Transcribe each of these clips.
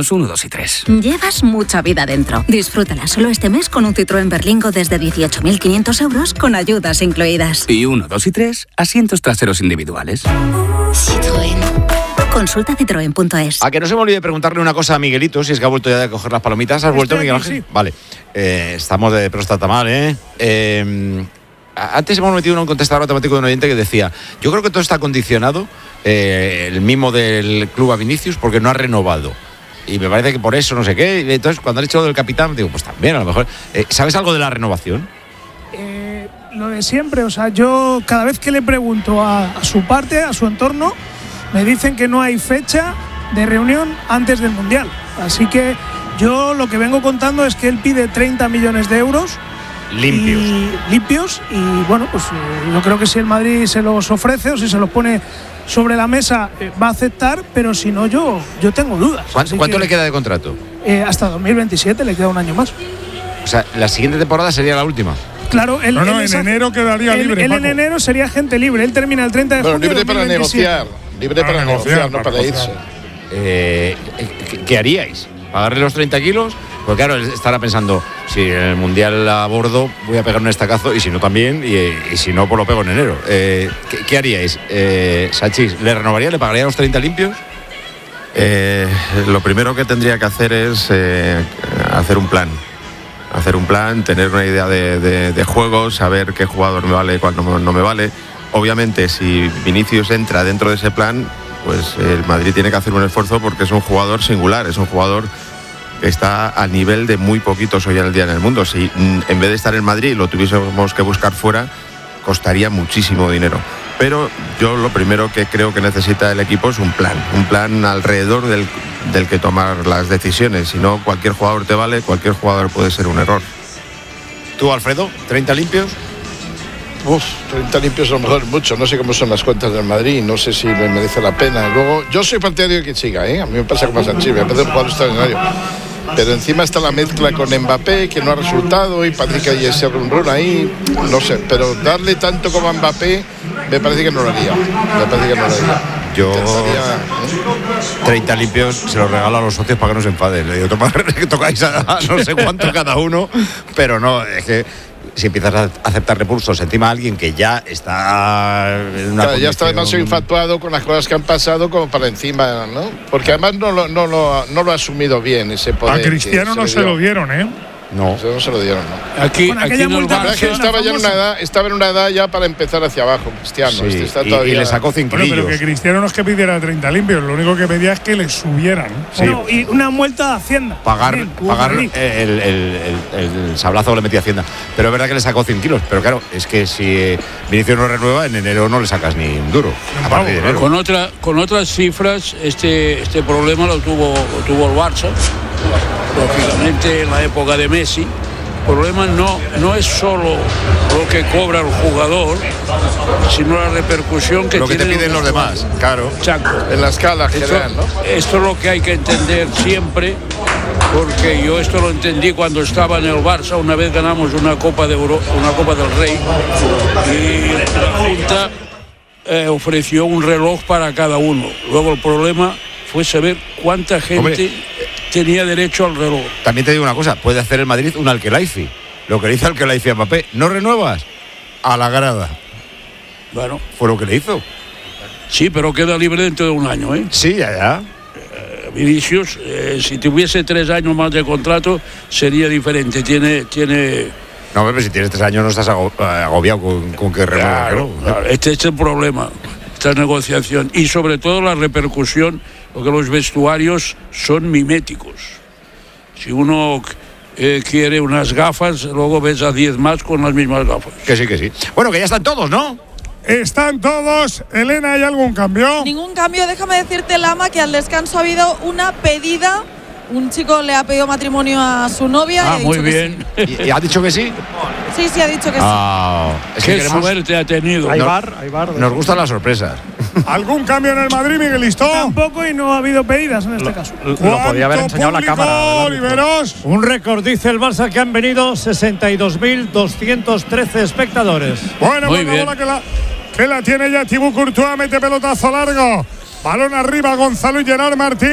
años 1, 2 y 3. Llevas mucha vida dentro. Disfrútala solo este mes con un Citroën Berlingo desde 18.500 euros con ayudas incluidas. Y 1, 2 y 3, asientos traseros individuales. Citroën. Consulta citroen.es. A que no se me olvide preguntarle una cosa a Miguelito, si es que ha vuelto ya de coger las palomitas. ¿Has vuelto, Miguel Ángel? Sí. Vale. Estamos de próstata mal, ¿eh? Antes hemos metido un contestador automático de un oyente que decía: yo creo que todo está condicionado, el mimo del club a Vinicius, porque no ha renovado. Y me parece que por eso no sé qué. Y entonces, cuando han hecho lo del capitán, digo, pues también, a lo mejor. ¿Sabes algo de la renovación? Lo de siempre, o sea, yo cada vez que le pregunto a su parte, a su entorno, me dicen que no hay fecha de reunión antes del Mundial. Así que yo lo que vengo contando es que él pide 30 millones de euros limpios. Y bueno, pues yo creo que si el Madrid se los ofrece o si se los pone sobre la mesa, va a aceptar, pero si no, yo tengo dudas. ¿Cuánto le queda de contrato? Hasta 2027, le queda un año más. O sea, la siguiente temporada sería la última. Claro, en enero quedaría libre. Él en enero sería agente libre. Él termina el 30 de junio. Libre para negociar. Libre para negociar, no para irse. ¿Qué haríais? ¿Pagarle los 30 kilos? Porque claro, él estará pensando, si en el Mundial abordo voy a pegar un estacazo, y si no también, y si no, pues lo pego en enero. ¿Qué haríais? Sachis, ¿le renovaría? ¿Le pagaría los 30 limpios? Lo primero que tendría que hacer es hacer un plan. Tener una idea de juego, saber qué jugador me vale y cuál no me vale. Obviamente, si Vinicius entra dentro de ese plan, pues el Madrid tiene que hacer un esfuerzo, porque es un jugador singular, es un jugador que está a nivel de muy poquitos hoy en día en el mundo. Si en vez de estar en Madrid lo tuviésemos que buscar fuera, costaría muchísimo dinero. Pero yo lo primero que creo que necesita el equipo es un plan alrededor del que tomar las decisiones. Si no, cualquier jugador te vale, cualquier jugador puede ser un error. ¿Tú, Alfredo, 30 limpios? 30 limpios a lo mejor es mucho. No sé cómo son las cuentas del Madrid, no sé si me merece la pena. Luego, yo soy partidario de que siga, A mí me pasa como a Sánchez, me parece un jugador extraordinario. Pero encima está la mezcla con Mbappé, que no ha resultado, y Patrick y ese run ahí, no sé. Pero darle tanto como a Mbappé, me parece que no lo haría. Yo 30 limpios se los regalo a los socios para que no se enfaden. Le digo, tocáis a no sé cuánto cada uno, pero no, es que si empiezas a aceptar repulsos encima de alguien que ya está en una ya está demasiado infatuado con las cosas que han pasado como para encima, ¿no? Porque además no lo ha asumido bien ese poder. A Cristiano no se lo dieron, No se lo dieron, ¿no? Aquí en el Barça estaba en una edad ya para empezar hacia abajo, Cristiano. Sí, está todavía... y le sacó 5 kilillos. Pero que Cristiano no es que pidiera 30 limpios, lo único que pedía es que le subieran. Sí. No, y una multa de Hacienda. Pagar el sablazo le metía Hacienda. Pero es verdad que le sacó 100 kilos. Pero claro, es que si Vinicius no renueva, en enero no le sacas ni un duro. A partir de enero. Con otras cifras, este problema lo tuvo el Barça. Lógicamente en la época de Messi. El problema no es solo lo que cobra el jugador, sino la repercusión que lo que tienen te piden los demás, claro. Exacto. En la escala general, ¿no? Esto es lo que hay que entender siempre, porque yo esto lo entendí cuando estaba en el Barça. Una vez ganamos una Copa del Rey, y la Junta ofreció un reloj para cada uno. Luego el problema fue saber cuánta gente tenía derecho al reloj. También te digo una cosa, puede hacer el Madrid un Al-Khelaifi. Lo que le hizo Al-Khelaifi a Mbappé, ¿no renuevas? A la grada. Bueno. Fue lo que le hizo. Sí, pero queda libre dentro de un año, Sí, ya. Vinicius, si tuviese 3 años más de contrato, sería diferente. Tiene... No, pero si tienes 3 años no estás agobiado con que renueve. Claro. Este es el problema, esta negociación. Y sobre todo la repercusión, porque los vestuarios son miméticos. Si uno quiere unas gafas, luego ves a 10 más con las mismas gafas. Que sí. Bueno, que ya están todos, ¿no? Están todos. Elena, ¿hay algún cambio? Ningún cambio. Déjame decirte, Lama, que al descanso ha habido una pedida. Un chico le ha pedido matrimonio a su novia. Muy bien. ¿Y ha dicho que sí? Sí, ha dicho que sí. Es que suerte ha tenido. Hay bar. Nos gustan las sorpresas. ¿Algún cambio en el Madrid, Miguelito? Tampoco, y no ha habido pedidas en este caso. Lo podía haber enseñado la cámara. Oliveros. Un récord, dice el Barça, que han venido 62.213 espectadores. Bueno, pues la bola que la tiene ya Thibaut Courtois, mete pelotazo largo. Balón arriba, Gonzalo y Gerard Martín.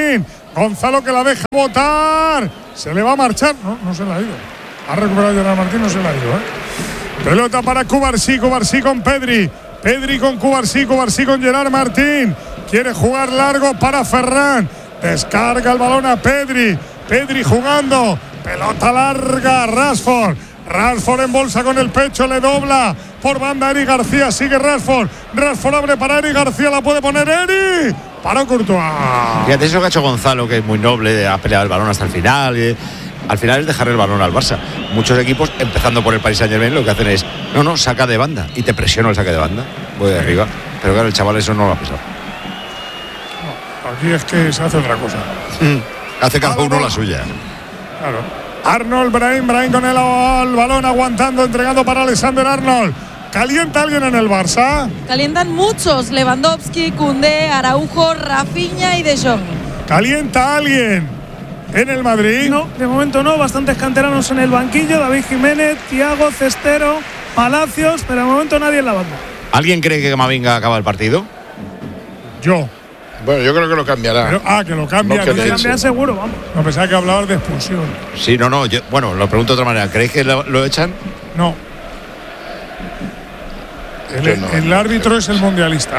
Gonzalo que la deja botar. Se le va a marchar. No se la ha ido. Ha recuperado Gerard Martín, no se la ha ido. Pelota para Cubarsí con Pedri. Pedri con Cubarsí con Gerard Martín. Quiere jugar largo para Ferran. Descarga el balón a Pedri. Pedri jugando. Pelota larga. Rashford en bolsa con el pecho. Le dobla por banda Eric García. Sigue Rashford. Rashford abre para Eric García. La puede poner Eric. Para Courtois. Fíjate eso que ha hecho Gonzalo, que es muy noble, ha peleado el balón hasta el final. Al final es dejar el balón al Barça. Muchos equipos, empezando por el Paris Saint-Germain, lo que hacen es saca de banda y te presiona el saque de banda. Voy de arriba. Pero claro, el chaval eso no lo ha pesado. Aquí es que se hace otra cosa. Hace cada uno la suya. Claro. Arnold, Brahim con el balón aguantando, entregando para Alexander Arnold. ¿Calienta alguien en el Barça? Calientan muchos. Lewandowski, Koundé, Araujo, Rafinha y De Jong. ¿Calienta alguien en el Madrid? No, de momento no. Bastantes canteranos en el banquillo. David Jiménez, Thiago, Cestero, Palacios, pero de momento nadie en la banda. ¿Alguien cree que Camavinga acaba el partido? Yo. Bueno, yo creo que lo cambiará. Que lo cambia. No, Lo cambia seguro, vamos. No pensaba que hablabas de expulsión. Sí, no. Bueno, lo pregunto de otra manera. ¿Creéis que lo echan? No. El árbitro es el mundialista,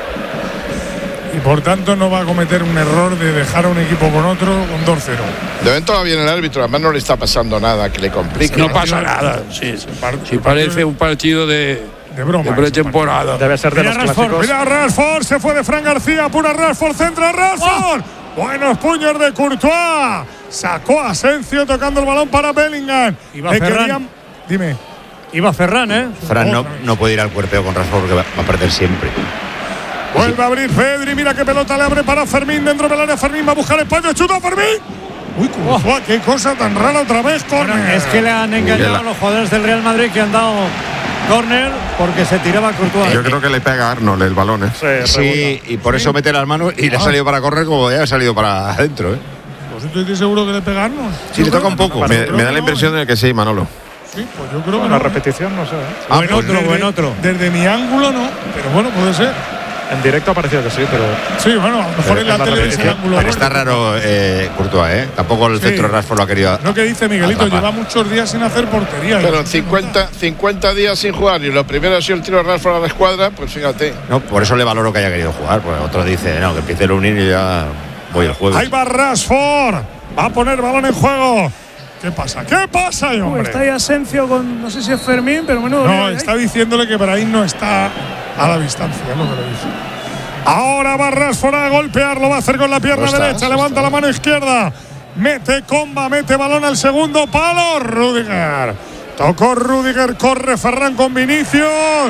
y por tanto no va a cometer un error de dejar a un equipo con otro con 2-0. De momento va bien el árbitro, además no le está pasando nada que le complique. No pasa nada. Sí, parece un partido de broma. De pretemporada. Debe ser de los clásicos. Mira, Rashford, se fue de Fran García, pura Rashford, centra Rashford. Buenos puños de Courtois. Sacó a Asensio tocando el balón para Bellingham. Iba Ferran. Dime. Iba Ferran, Ferran no puede ir al cuerpeo con Rashford porque va a perder siempre. Vuelve a abrir Pedri, mira qué pelota le abre para Fermín dentro del área. Fermín va a buscar espacio, chuta Fermín. Uy, Courtois, qué cosa tan rara otra vez, córner. Bueno, es que le han engañado a los jugadores del Real Madrid que han dado córner porque se tiraba Courtois. Yo creo que le pega a Arnold el balón, Sí, y por eso mete las manos y le ha salido para correr como ya ha salido para adentro, Pues estoy seguro que le pegarnos. Sí, le toca un poco. Me da la impresión de que sí, Manolo. Sí, pues yo creo que la repetición, no sé. Buen otro. Desde mi ángulo no, pero bueno, puede ser. En directo ha parecido que sí, pero. Sí, bueno, a lo mejor en la tele es el ángulo. Pero está raro Courtois, Tampoco el centro de Rashford lo ha querido. Lo que dice Miguelito, lleva muchos días sin hacer portería. Pero 50 días sin jugar y lo primero ha sido el tiro de Rashford a la escuadra, pues fíjate. No, por eso le valoro que haya querido jugar, porque otro dice, que empiece el unir y ya voy el juego. Ahí va Rashford, va a poner balón en juego. ¿Qué pasa, hombre? Está ahí Asensio con, no sé si es Fermín, pero menudo. No, está diciéndole que Brahim no está a la distancia, es lo que le dice. Ahora va Rashford a golpear, lo va a hacer con la pierna derecha, levanta la mano izquierda, mete comba, mete balón al segundo palo, Rüdiger. Tocó Rüdiger, corre Ferran con Vinicius.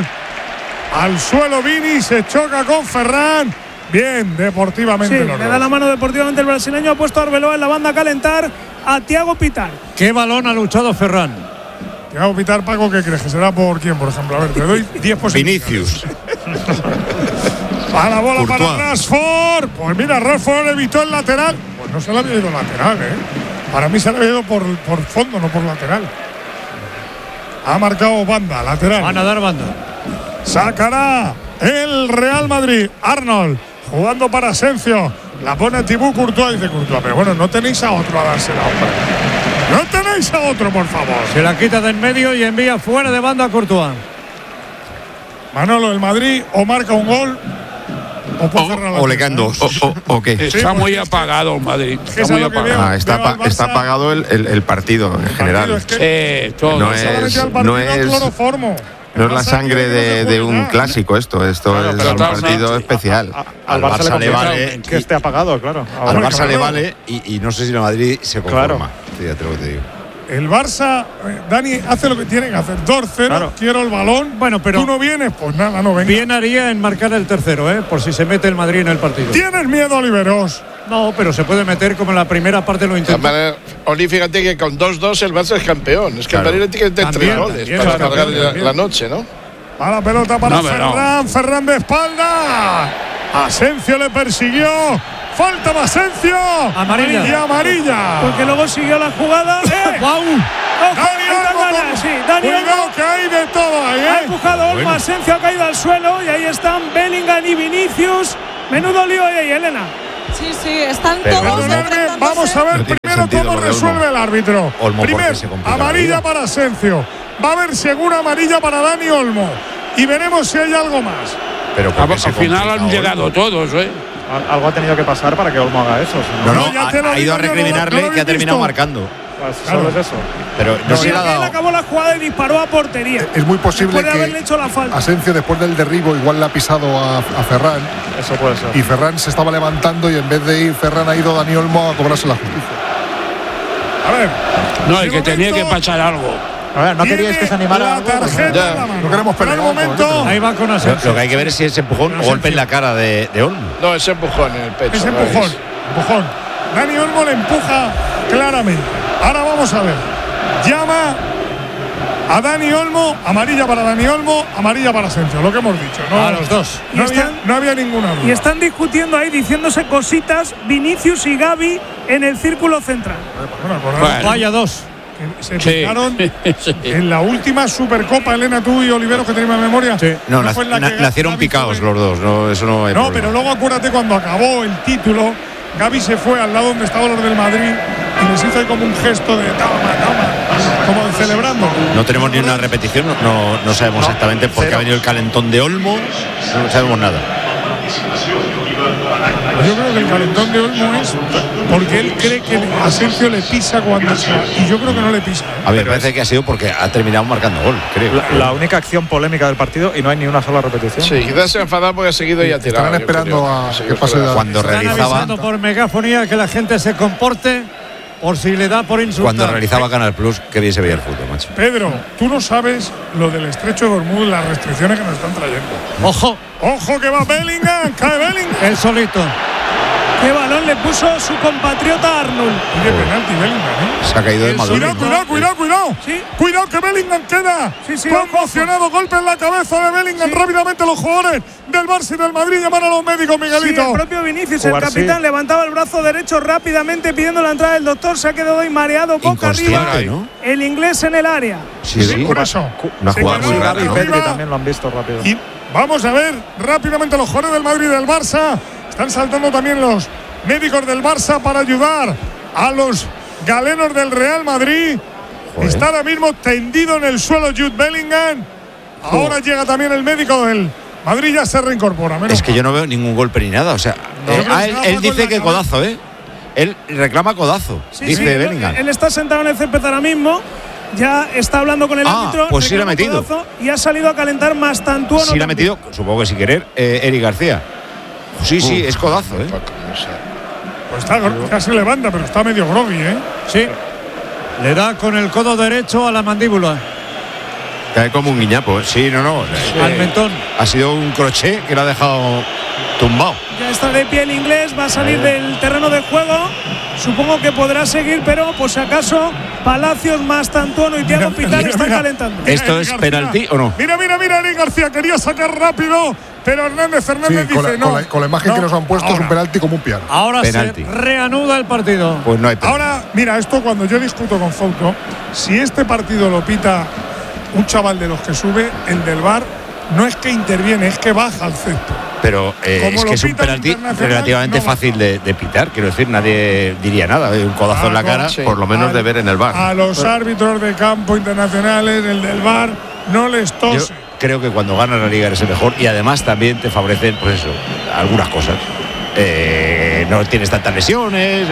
Al suelo Vini, se choca con Ferran. Bien, deportivamente. Sí, le da la mano deportivamente el brasileño, ha puesto a Arbeloa en la banda a calentar a Thiago Pitar. ¿Qué balón ha luchado Ferran? Thiago Pitar, Paco, ¿qué crees? ¿Que será por quién, por ejemplo? A ver, te doy 10 posibilidades. Vinicius. A la bola Courtois. para Rashford. Pues mira, Rashford evitó el lateral. Pues no se le había ido lateral, Para mí se le había ido por fondo, no por lateral. Ha marcado banda, lateral. Van a dar banda. Sacará el Real Madrid. Arnold jugando para Asensio. La pone Thibaut Courtois, dice Courtois. Pero bueno, no tenéis a otro a dársela, hombre. No tenéis a otro, por favor. Se la quita de en medio y envía fuera de banda a Courtois. Manolo, el Madrid o marca un gol o le caen dos. ¿O qué? Está muy apagado el Madrid. Está muy apagado. Está apagado el partido en general. Todo. No es la sangre de un clásico esto es un partido especial. Al Barça le vale que esté apagado, claro. Al Barça le vale y no sé si el Madrid se conforma. Fíjate lo que te digo. El Barça, Dani, hace lo que tiene que hacer. 2-0, quiero el balón. Bueno, pero tú no vienes, pues nada, no venga. Bien haría en marcar el tercero, por si se mete el Madrid en el partido. ¿Tienes miedo, Oliveros? No, pero se puede meter como en la primera parte lo intenta. Oli, fíjate que con 2-2 el Barça es campeón. Es que el Madrid le tiene que meter 3 goles para alargar la noche, ¿no? A la pelota para Ferran. Ferran de espalda. Asensio le persiguió. Falta de Asensio. Amarilla. Y amarilla. Porque luego siguió la jugada. ¡Guau! Cuidado que hay de todo ahí, Ha empujado Olmo, Asensio ha caído al suelo y ahí están Bellingham y Vinicius. Menudo lío ahí, Elena. Sí, están todos enfrentándose. Vamos a ver primero cómo resuelve el árbitro. Primero, amarilla para Asensio. Va a haber segura amarilla para Dani Olmo. Y veremos si hay algo más. Pero al final han llegado todos, ¿eh? Algo ha tenido que pasar para que Olmo haga eso. Ha ido a recriminarle que ha terminado marcando. Pues solo es eso. Pero no se le ha dado. Él acabó la jugada y disparó a portería. Es muy posible después de que haberle hecho la falta. Asensio, después del derribo, igual le ha pisado a Ferran. Eso puede ser. Y Ferran se estaba levantando y en vez de ir Ferran ha ido Dani Olmo a cobrarse la justicia. A ver. No, el que tenía que pasar algo. A ver, no queríais que se animara. No queremos pelear. Ahí va con Asensio. Lo que hay que ver es si es empujón o golpe en la cara de Olmo. No, es empujón en el pecho. Es empujón. Dani Olmo le empuja claramente. Ahora vamos a ver. Llama a Dani Olmo, amarilla para Dani Olmo, amarilla para Asensio, lo que hemos dicho. ¿No? A los dos. No había ninguna duda. Y están discutiendo ahí, diciéndose cositas, Vinicius y Gavi en el círculo central. Bueno. Vaya dos. Se fijaron en la última Supercopa, Elena, tú y Oliveros, que tenemos en memoria. Sí. No, nacieron picados los dos. No, eso no hay problema. Pero luego acuérdate cuando acabó el título, Gavi se fue al lado donde estaban los del Madrid y les hizo ahí como un gesto de toma, como de celebrando. No tenemos ni una repetición, no sabemos exactamente por qué ha venido el calentón de Olmo, no sabemos nada. Yo creo que el calentón de Olmo es porque él cree que Asensio le pisa cuando sea, y yo creo que no le pisa. A ver, parece que ha sido porque ha terminado marcando gol, creo. La única acción polémica del partido y no hay ni una sola repetición. Sí, quizás se ha enfadado porque ha seguido y ha tirado. Están esperando a que pase cuando realizaba por megafonía que la gente se comporte por si le da por insultar. Cuando realizaba Canal Plus, que bien se veía el fútbol, macho. Pedro, tú no sabes lo del estrecho de Hormuz, las restricciones que nos están trayendo. Ojo que va Bellingham, cae Bellingham. Él solito. Qué balón le puso su compatriota Arnold. Pide penalti Bellingham, Se ha caído de Maduro. Cuidado. Sí. Cuidado que Bellingham queda. Conmocionado, golpe en la cabeza de Bellingham. Rápidamente los jugadores del Barça y del Madrid llaman a los médicos, Miguelito. Sí, el propio Vinicius, el capitán, levantaba el brazo derecho rápidamente pidiendo la entrada del doctor. Se ha quedado ahí mareado, boca arriba. ¿No? El inglés en el área. Sí. Por eso. Una jugada muy rara, Y ¿no? Pedri también lo han visto rápido. Y vamos a ver rápidamente los jugadores del Madrid y del Barça. Están saltando también los médicos del Barça para ayudar a los galenos del Real Madrid. Está ahora mismo tendido en el suelo Jude Bellingham. Ahora llega también el médico del Madrid, ya se reincorpora. Es que yo no veo ningún golpe ni nada. O sea, él dice que codazo, ¿eh? Él reclama codazo, dice Bellingham. Él está sentado en el césped ahora mismo. Ya está hablando con el árbitro. Pues sí lo ha metido. Y ha salido a calentar más Tantuono. Sí lo ha metido, supongo que sin querer, Eric García. Sí, es codazo, ¿eh? Pues ya se levanta, pero está medio groggy, ¿eh? Sí. Le da con el codo derecho a la mandíbula. Cae como un guiñapo, ¿eh? Sí, no. Al mentón. Ha sido un crochet que lo ha dejado tumbado. Ya está de pie el inglés, va a salir del terreno de juego. Supongo que podrá seguir, pero por si acaso Palacios más Tantuono y Thiago Pitán están calentando. ¿Esto es penalti o no? Mira, Eric García quería sacar rápido, pero Hernández dice no. Con la imagen que nos han puesto es un penalti como un piano. Ahora penalti. Se reanuda el partido. Pues no hay penalti. Ahora, mira, esto cuando yo discuto con Fouto, si este partido lo pita un chaval de los que sube, el del VAR no es que interviene, es que baja al césped. Pero es que es un penalti relativamente fácil de pitar. Quiero decir, nadie diría nada. Un codazo en la cara, por lo menos de ver en el VAR. A los árbitros de campo internacionales, el del VAR, no les tose. Yo creo que cuando gana la Liga eres el mejor y además también te favorecen, pues eso, algunas cosas. No tienes tantas lesiones,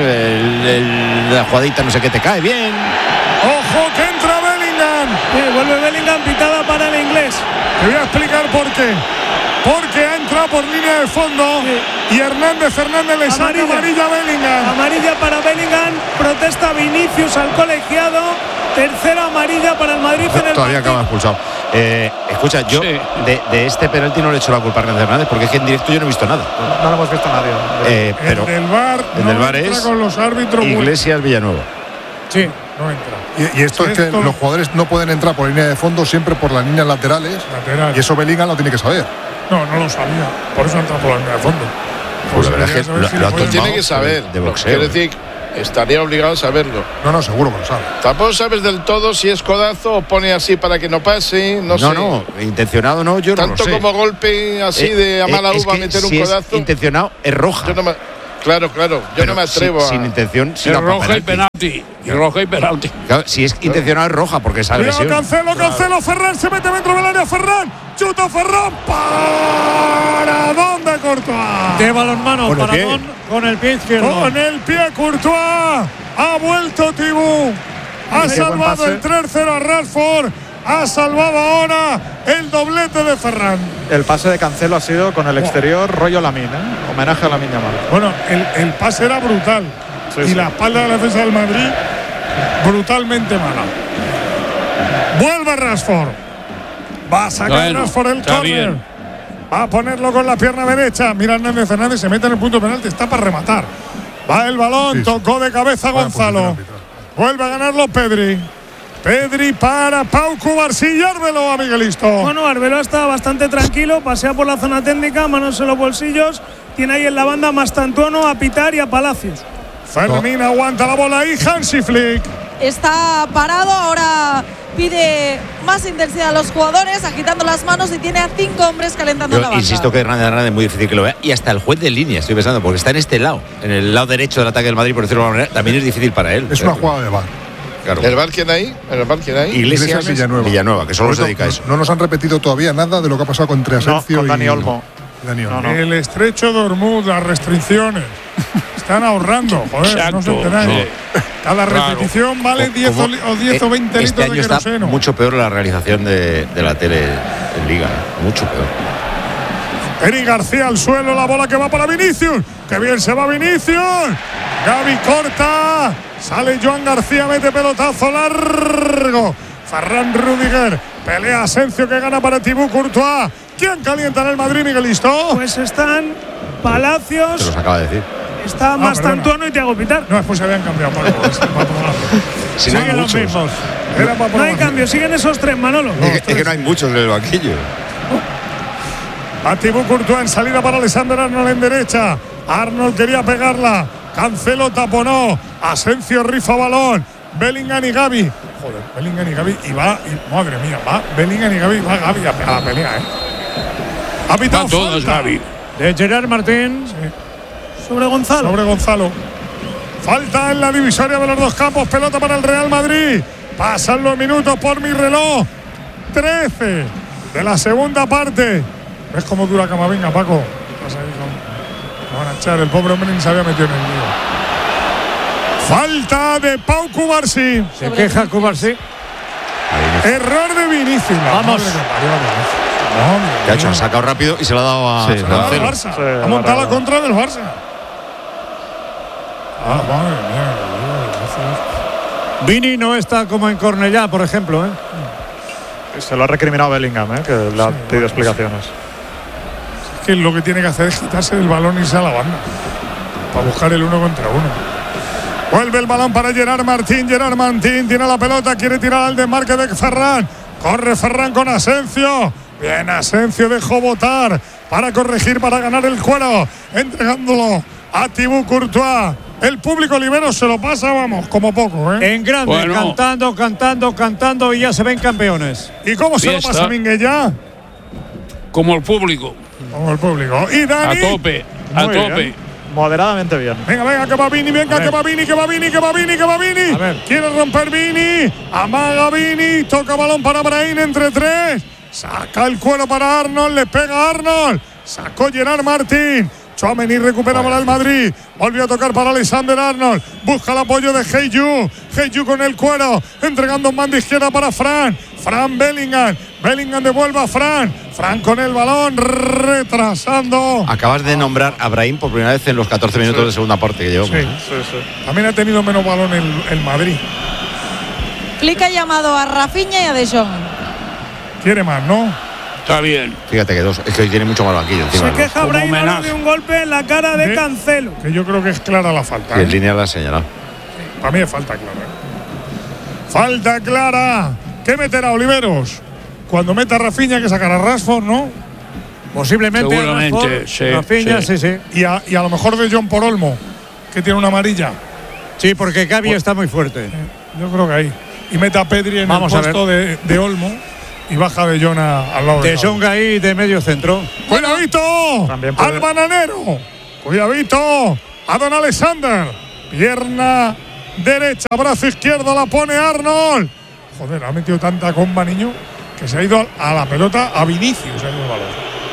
la jugadita no sé qué te cae bien. ¡Ojo que entra Bellingham! Vuelve Bellingham, pitada para el inglés. Te voy a explicar por qué. Porque ha entrado por línea de fondo y Hernández le saca amarilla a Bellingham. Amarilla para Bellingham, protesta Vinicius al colegiado. Tercera amarilla para el Madrid en el todavía acaba expulsado. Escucha, yo de este penalti no le he hecho la culpa a Hernández porque es que en directo yo no he visto nada. No lo hemos visto nadie. Pero el del VAR es con los árbitros Iglesias Villanueva. Sí, no entra. Y esto es que los jugadores no pueden entrar por línea de fondo, siempre por las líneas laterales. Y eso Bellingham lo tiene que saber. No lo sabía. Por eso entra por la línea de fondo. Pues la verdad es que lo tiene que saber. De boxeo. Quiero decir, estaría obligado a saberlo. No, seguro que lo sabe. Tampoco sabes del todo si es codazo o pone así para que no pase. No sé. No, intencionado no, yo tanto no lo sé. Como golpe así de a mala uva meter un codazo. Intencionado es roja. Claro, yo no me atrevo sin intención, sin roja y penalti. Y roja y penalti. Claro, si es intencional es roja porque es agresión. Cancelo, Ferran se mete dentro del área, Ferran, chuta Ferran, ¿para dónde Courtois? De balonmano, paradón con el pie izquierdo. Con el pie Courtois, ha vuelto Tibú, ha salvado el 3-0 a Rashford, ha salvado ahora el doblete de Ferran. El pase de Cancelo ha sido con el exterior, rollo Lamine, homenaje a Lamine Yamal. Bueno, el pase era brutal. Y la espalda de la defensa del Madrid, brutalmente mala. Vuelve Rashford. Va a sacar Rashford el córner. Va a ponerlo con la pierna derecha. Mira Hernández Fernández, se mete en el punto penal, está para rematar. Va el balón, tocó de cabeza Gonzalo. Vuelve a ganarlo Pedri. Pedri para Pau Cubarsí y Arbeloa, Miguelisto. Bueno, Arbeloa está bastante tranquilo, pasea por la zona técnica, manos en los bolsillos. Tiene ahí en la banda Mastantuono, a Pitar y a Palacios. Fermín aguanta la bola ahí, Hansi Flick. Está parado, ahora pide más intensidad a los jugadores, agitando las manos y tiene a 5 hombres calentando la banda. Insisto que Hernández es muy difícil que lo vea. Y hasta el juez de línea, estoy pensando, porque está en este lado, en el lado derecho del ataque del Madrid, por decirlo de alguna manera, también es difícil para él. Es una jugada de VAR. Claro. ¿El VAR quién hay? Iglesias Villanueva, que solo se dedica a eso. No nos han repetido todavía nada de lo que ha pasado con Asensio con Dani Olmo. El estrecho de Hormuz, las restricciones. Están ahorrando, joder, exacto, no se enteráis. Cada repetición vale 10 o 20 este litros de queroseno. Está mucho peor la realización de la tele en Liga, mucho peor. Eric García al suelo, la bola que va para Vinicius. ¡Qué bien se va Vinicius! Gavi corta. Sale Joan García, mete pelotazo largo. Ferran Rudiger. Pelea Asensio que gana para Thibaut Courtois. ¿Quién calienta en el Madrid, Miguelisto? Pues están Palacios. Se los acaba de decir. Está Mastantuono y Thiago Pitar. No, después se habían cambiado. Si no hay muchos. No hay cambio, siguen esos 3, Manolo. Es que no hay muchos en el banquillo. A Thibaut Courtois en salida para Alexander Arnold en derecha. Arnold quería pegarla. Cancelo taponó. Asensio rifa balón. Bellingham y Gavi. Joder, Bellingham y Gavi. Y va, madre mía, va Bellingham y Gavi. Va Gavi a la pelea, Ha pitado todos Gavi. De Gerard Martín. Sí. Sobre Gonzalo. Falta en la divisoria de los dos campos. Pelota para el Real Madrid. Pasan los minutos por mi reloj. 13 de la segunda parte. ¿Ves cómo dura Camavinga, Paco? Lo van a echar. El pobre hombre ni se había metido en el lío. Falta de Pau Cubarsí. Se queja Cubarsí. Error de Vinicius. Vamos. ¿Qué ha hecho? Ha sacado rápido y se lo ha dado a Barça. Sí, ha montado la contra del Barça. Madre mía. Vini no está como en Cornellá, por ejemplo. Se lo ha recriminado Bellingham, que le ha pedido explicaciones. Es que lo que tiene que hacer es quitarse del balón y irse a la banda para buscar el 1 contra 1. Vuelve el balón para Gerard Martín. Gerard Martín tiene la pelota, quiere tirar al desmarque de Ferran. Corre Ferran con Asensio. Bien, Asensio dejó botar para corregir, para ganar el cuero, entregándolo a Thibaut Courtois. El público libero se lo pasa, vamos, como poco, En grande, cantando y ya se ven campeones. ¿Y cómo se lo pasa Minguella? Como el público. ¿Y Dani? A tope. Moderadamente bien. Venga, que va Vini, que va Vini. Quiere romper Vini. Amaga Vini, toca balón para Brahim entre 3. Saca el cuero para Arnold, le pega Arnold. Sacó Gerard Martín. Tchouaméni recupera para el Madrid. Volvió a tocar para Alexander Arnold. Busca el apoyo de Heyu con el cuero. Entregando un mando izquierda para Fran. Bellingham devuelve a Fran con el balón. Retrasando. Acabas de nombrar a Brahim por primera vez en los 14 minutos de segunda parte que llevamos. Sí. También ha tenido menos balón el Madrid. Flick ha llamado a Rafinha y a De Jong. Quiere más, ¿no? Está bien. Fíjate que dos. Es que hoy tiene mucho más banquillo. Se queja Brahim de un golpe en la cara de Cancelo. Que yo creo que es clara la falta. Y en línea la ha señalado. Para mí es falta clara. Falta clara. ¿Qué meterá Oliveros? Cuando meta a Rafinha, que sacará a Rashford, ¿no? Posiblemente. Seguramente, Rafinha, sí. Y a lo mejor De Jong por Olmo, que tiene una amarilla. Sí, porque Gavi está muy fuerte. Yo creo que ahí. Y meta a Pedri en el puesto de Olmo. Y baja De Jong al lado de Jong ahí de medio centro. ¡Cuidadito! ¡Al bananero! ¡Cuidadito! a Don Alexander. Pierna derecha, brazo izquierdo, la pone Arnold. Joder, ha metido tanta comba, niño, que se ha ido a la pelota a Vinicius. El balón.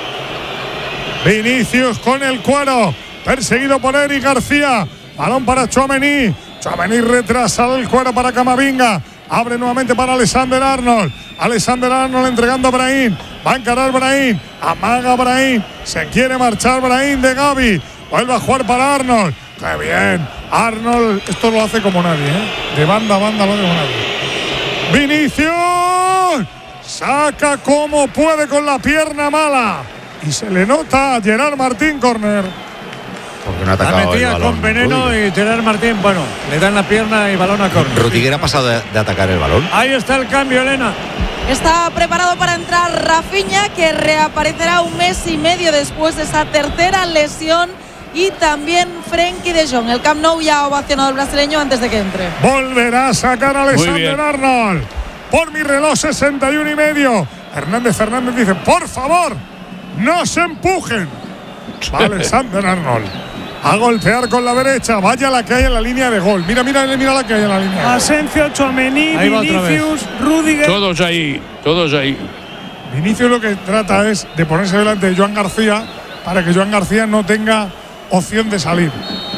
Vinicius con el cuero, perseguido por Eric García. Balón para Tchouaméni. Tchouaméni retrasa el cuero para Camavinga. Abre nuevamente para Alexander Arnold. Alexander Arnold entregando a Brahim. Va a encarar Brahim. Amaga Brahim. Se quiere marchar Brahim de Gavi. Vuelve a jugar para Arnold. ¡Qué bien! Arnold, esto lo hace como nadie, ¿eh? De banda a banda lo hace como nadie. ¡Vinicius! Saca como puede con la pierna mala. Y se le nota a Gerard Martín, córner. Porque no ha atacado la metía el balón, con veneno Rudiger. y Gerard Martín, bueno, le dan la pierna y balón a córner. Rudiger ha pasado de atacar el balón. Ahí está el cambio, Elena. Está preparado para entrar Rafinha, que reaparecerá un mes y medio después de esa tercera lesión. Y también Frenkie de Jong. El Camp Nou ya ha ovacionado al brasileño antes de que entre. Volverá a sacar a Alexander Arnold. Por mi reloj, 61 y medio. Hernández dice, por favor, no se empujen. Va Alexander Arnold a golpear con la derecha. Vaya la que hay en la línea de gol. Mira la que hay en la línea de gol. Asensio, Tchouaméni, Vinicius, Rudiger. Todos ahí, todos ahí. Vinicius lo que trata es de ponerse delante de Joan García para que Joan García no tenga opción de salir.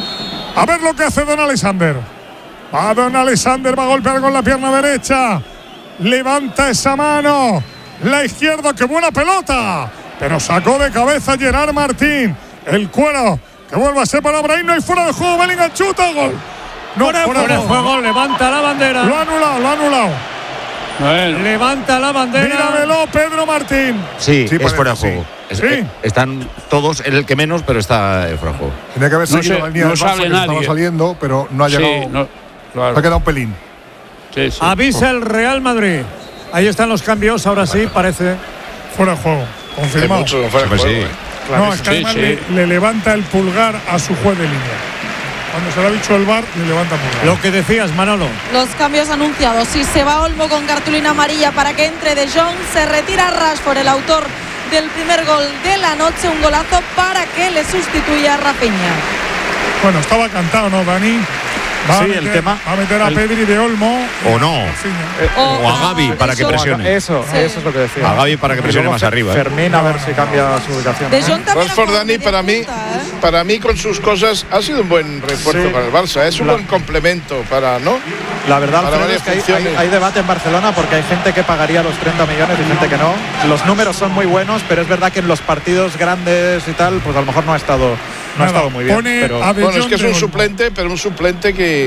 A ver lo que hace Don Alexander. Va Don Alexander, va a golpear con la pierna derecha. Levanta esa mano. La izquierda, qué buena pelota. Pero sacó de cabeza Gerard Martín. El cuero que vuelve a ser para Brahim. No hay fuera de juego. Bellingham chuta, gol. No, fuera de juego. Levanta la bandera. Lo ha anulado. Bueno. Levanta la bandera. Míramelo, Pedro Martín. Sí, es fuera de juego. Sí. Están todos, el que menos, pero está fuera de juego. Tenía que haber seguido la línea del Barça, que estaba saliendo, pero no ha llegado. Claro. Ha quedado un pelín. Sí, sí. Avisa el Real Madrid. Ahí están los cambios, ahora sí, parece. Fuera de juego. Confirmado. Hay muchos fuera de juego. No, es que además le levanta el pulgar a su juez de línea. Cuando se lo ha dicho el VAR, le levanta el pulgar. Lo que decías, Manolo. Los cambios anunciados. Si se va Olmo con cartulina amarilla para que entre De Jong, se retira Rashford, el autor del primer gol de la noche. Un golazo para que le sustituya a Rafinha. Bueno, estaba cantado, ¿no, Dani? Va a meter a Pedri de Olmo. O no. O a Gavi para que presione. Eso es lo que decía. A Gavi para que presione más arriba. Fermín, a ver si cambia su ubicación. De Jong también. Rashford, Dani, para mí con sus cosas ha sido un buen refuerzo para el Barça. Es un buen complemento para, ¿no? La verdad, para Alfredo, es que hay debate en Barcelona porque hay gente que pagaría los 30 millones y gente que no. Los números son muy buenos, pero es verdad que en los partidos grandes y tal, pues a lo mejor no ha estado muy bien. Pero bueno, es que es un suplente, pero un suplente que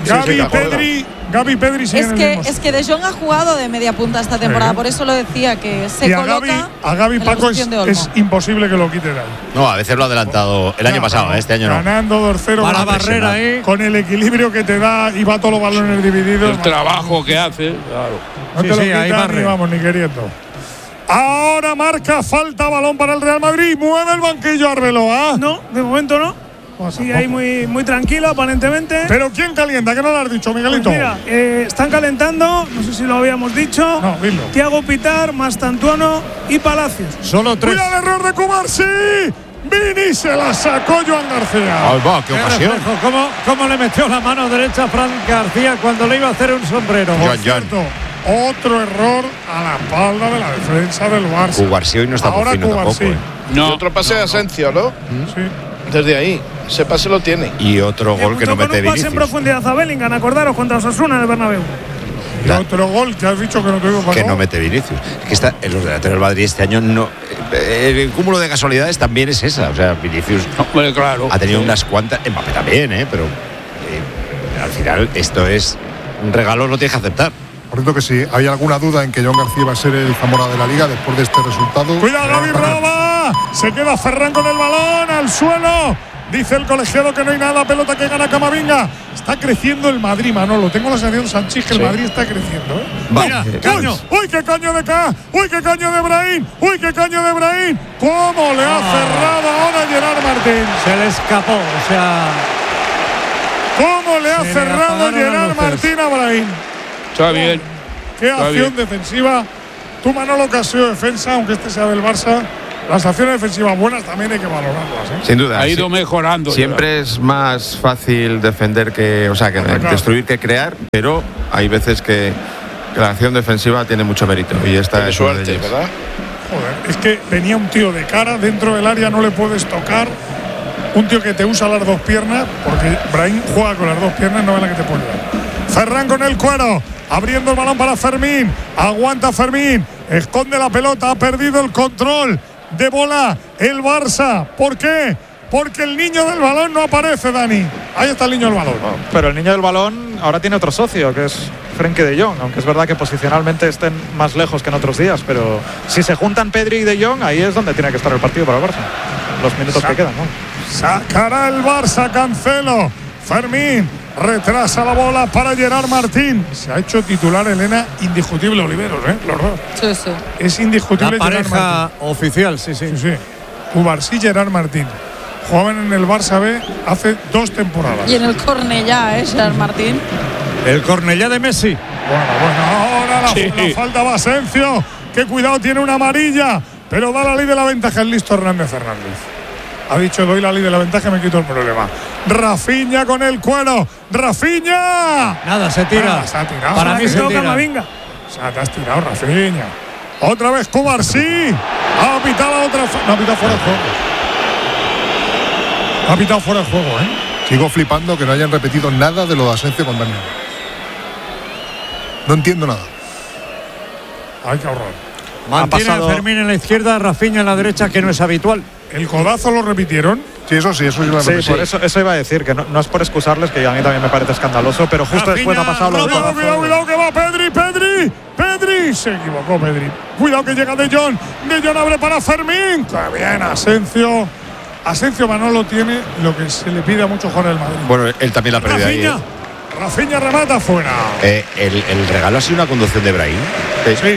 Gavi, Pedri es que De Jong ha jugado de media punta esta temporada, por eso lo decía, que se y coloca a Gavi Paco es imposible que lo quite de ahí. No, a veces lo ha adelantado el año pasado, este año no. Ganando 2-0 para la barrera ahí. Con el equilibrio que te da y va todos los balones divididos. El trabajo que hace, claro. No te lo quitan ni vamos, ni queriendo. Ahora marca falta, balón para el Real Madrid. Mueve el banquillo Arbeloa. No, de momento no. Sí, ahí muy tranquilo, aparentemente. ¿Pero quién calienta? ¿Qué no lo has dicho, Miguelito? Pues mira, están calentando, no sé si lo habíamos dicho. No, dilo. Thiago Pitar, Mastantuono y Palacios. Solo 3. ¡Cuidado el error de Cubarsí! Vini se la sacó Joan García. ¡Ay, va, qué ocasión! ¿Cómo le metió la mano derecha a Fran García cuando le iba a hacer un sombrero? Por cierto, otro error a la espalda de la defensa del Barça. Cubarsí hoy no está por fino tampoco. No. Y otro pase de Asensio, ¿no? Sí. Desde ahí, ese pase lo tiene. Y otro gol que no mete Vinicius. Un pase en profundidad a Bellingham, acordaros, contra Osasuna del Bernabéu. Y otro gol que has dicho que no te digo para que no mete Vinicius. Es que en los delanteros del Madrid este año no. El cúmulo de casualidades también es esa. O sea, Vinicius claro, ha tenido unas cuantas. Mbappé también, pero al final esto es un regalo, lo tienes que aceptar. Por cierto que si hay alguna duda en que Joan García va a ser el Zamora de la Liga después de este resultado. ¡Cuidado, Gavi roba! Se queda Ferran con el balón al suelo. Dice el colegiado que no hay nada, pelota que gana Camavinga. Está creciendo el Madrid, Manolo. Tengo la sensación, Sánchez, que el Madrid está creciendo. Mira, caño. ¡Uy, qué caño de acá! ¡Uy, qué caño de Brahim! ¡Uy, qué caño de Brahim! ¿Cómo le ha cerrado ahora Gerard Martín? Se le escapó, o sea. ¿Cómo le ha cerrado Gerard Martín a Brahim? Está bien. Qué acción defensiva. Tú, Manolo, que has sido defensa, aunque este sea del Barça. las acciones defensivas buenas también hay que valorarlas. Sin duda. Ha ido mejorando. Siempre es más fácil defender que destruir que crear, pero hay veces que la acción defensiva tiene mucho mérito. Y esta es suerte, ¿verdad? Joder, es que venía un tío de cara, dentro del área no le puedes tocar. Un tío que te usa las dos piernas, porque Brahim juega con las dos piernas, no es la que te puede dar. Ferran con el cuero, abriendo el balón para Fermín. Aguanta Fermín, esconde la pelota, ha perdido el control de bola el Barça. ¿Por qué? Porque el niño del balón no aparece, Dani. Ahí está el niño del balón. Pero el niño del balón ahora tiene otro socio, que es Frenkie de Jong, aunque es verdad que posicionalmente estén más lejos que en otros días, pero si se juntan Pedri y de Jong, ahí es donde tiene que estar el partido para el Barça. Los minutos que quedan, ¿no? Sacará el Barça, Cancelo. Fermín retrasa la bola para Gerard Martín. Se ha hecho titular, Elena, indiscutible Oliveros, los dos. Sí, sí. Es indiscutible. La pareja oficial, sí. Cubarsí y Gerard Martín. Jugaban en el Barça B hace 2 temporadas. Y en el Cornellá, Gerard Martín. El Cornellá de Messi. Bueno, ahora la falta va Asensio. Que cuidado, tiene una amarilla. Pero da la ley de la ventaja el listo Hernández. Ha dicho, doy la ley de la ventaja, me quito el problema. Rafinha con el cuero. ¡Rafinha! Nada, se tira. Se ha tirado. Para mí se tira. Camavinga. Te has tirado, Rafinha. Otra vez Cubarsí. Ha pitado la otra. No, ha pitado fuera de juego. Ha pitado fuera de juego, Sigo flipando que no hayan repetido nada de lo de Asensio con Daniel. No entiendo nada. Hay que ahorrar. Mantiene a Fermín en la izquierda, Rafinha en la derecha, que no es habitual. ¿El codazo lo repitieron? Sí, eso iba a repetir. Por eso iba a decir que no es por excusarles, que a mí también me parece escandaloso, pero justo Rafinha, después ha pasado lo de cuidado que va Pedri, se equivocó Pedri. Cuidado que llega De Jong abre para Fermín. ¡Qué bien, Asensio! Asensio Manolo tiene lo que se le pide a muchos jugadores del Madrid. Bueno, él también la ha perdido ahí. Rafinha remata fuera. El regalo ha sido una conducción de Brahim. Sí.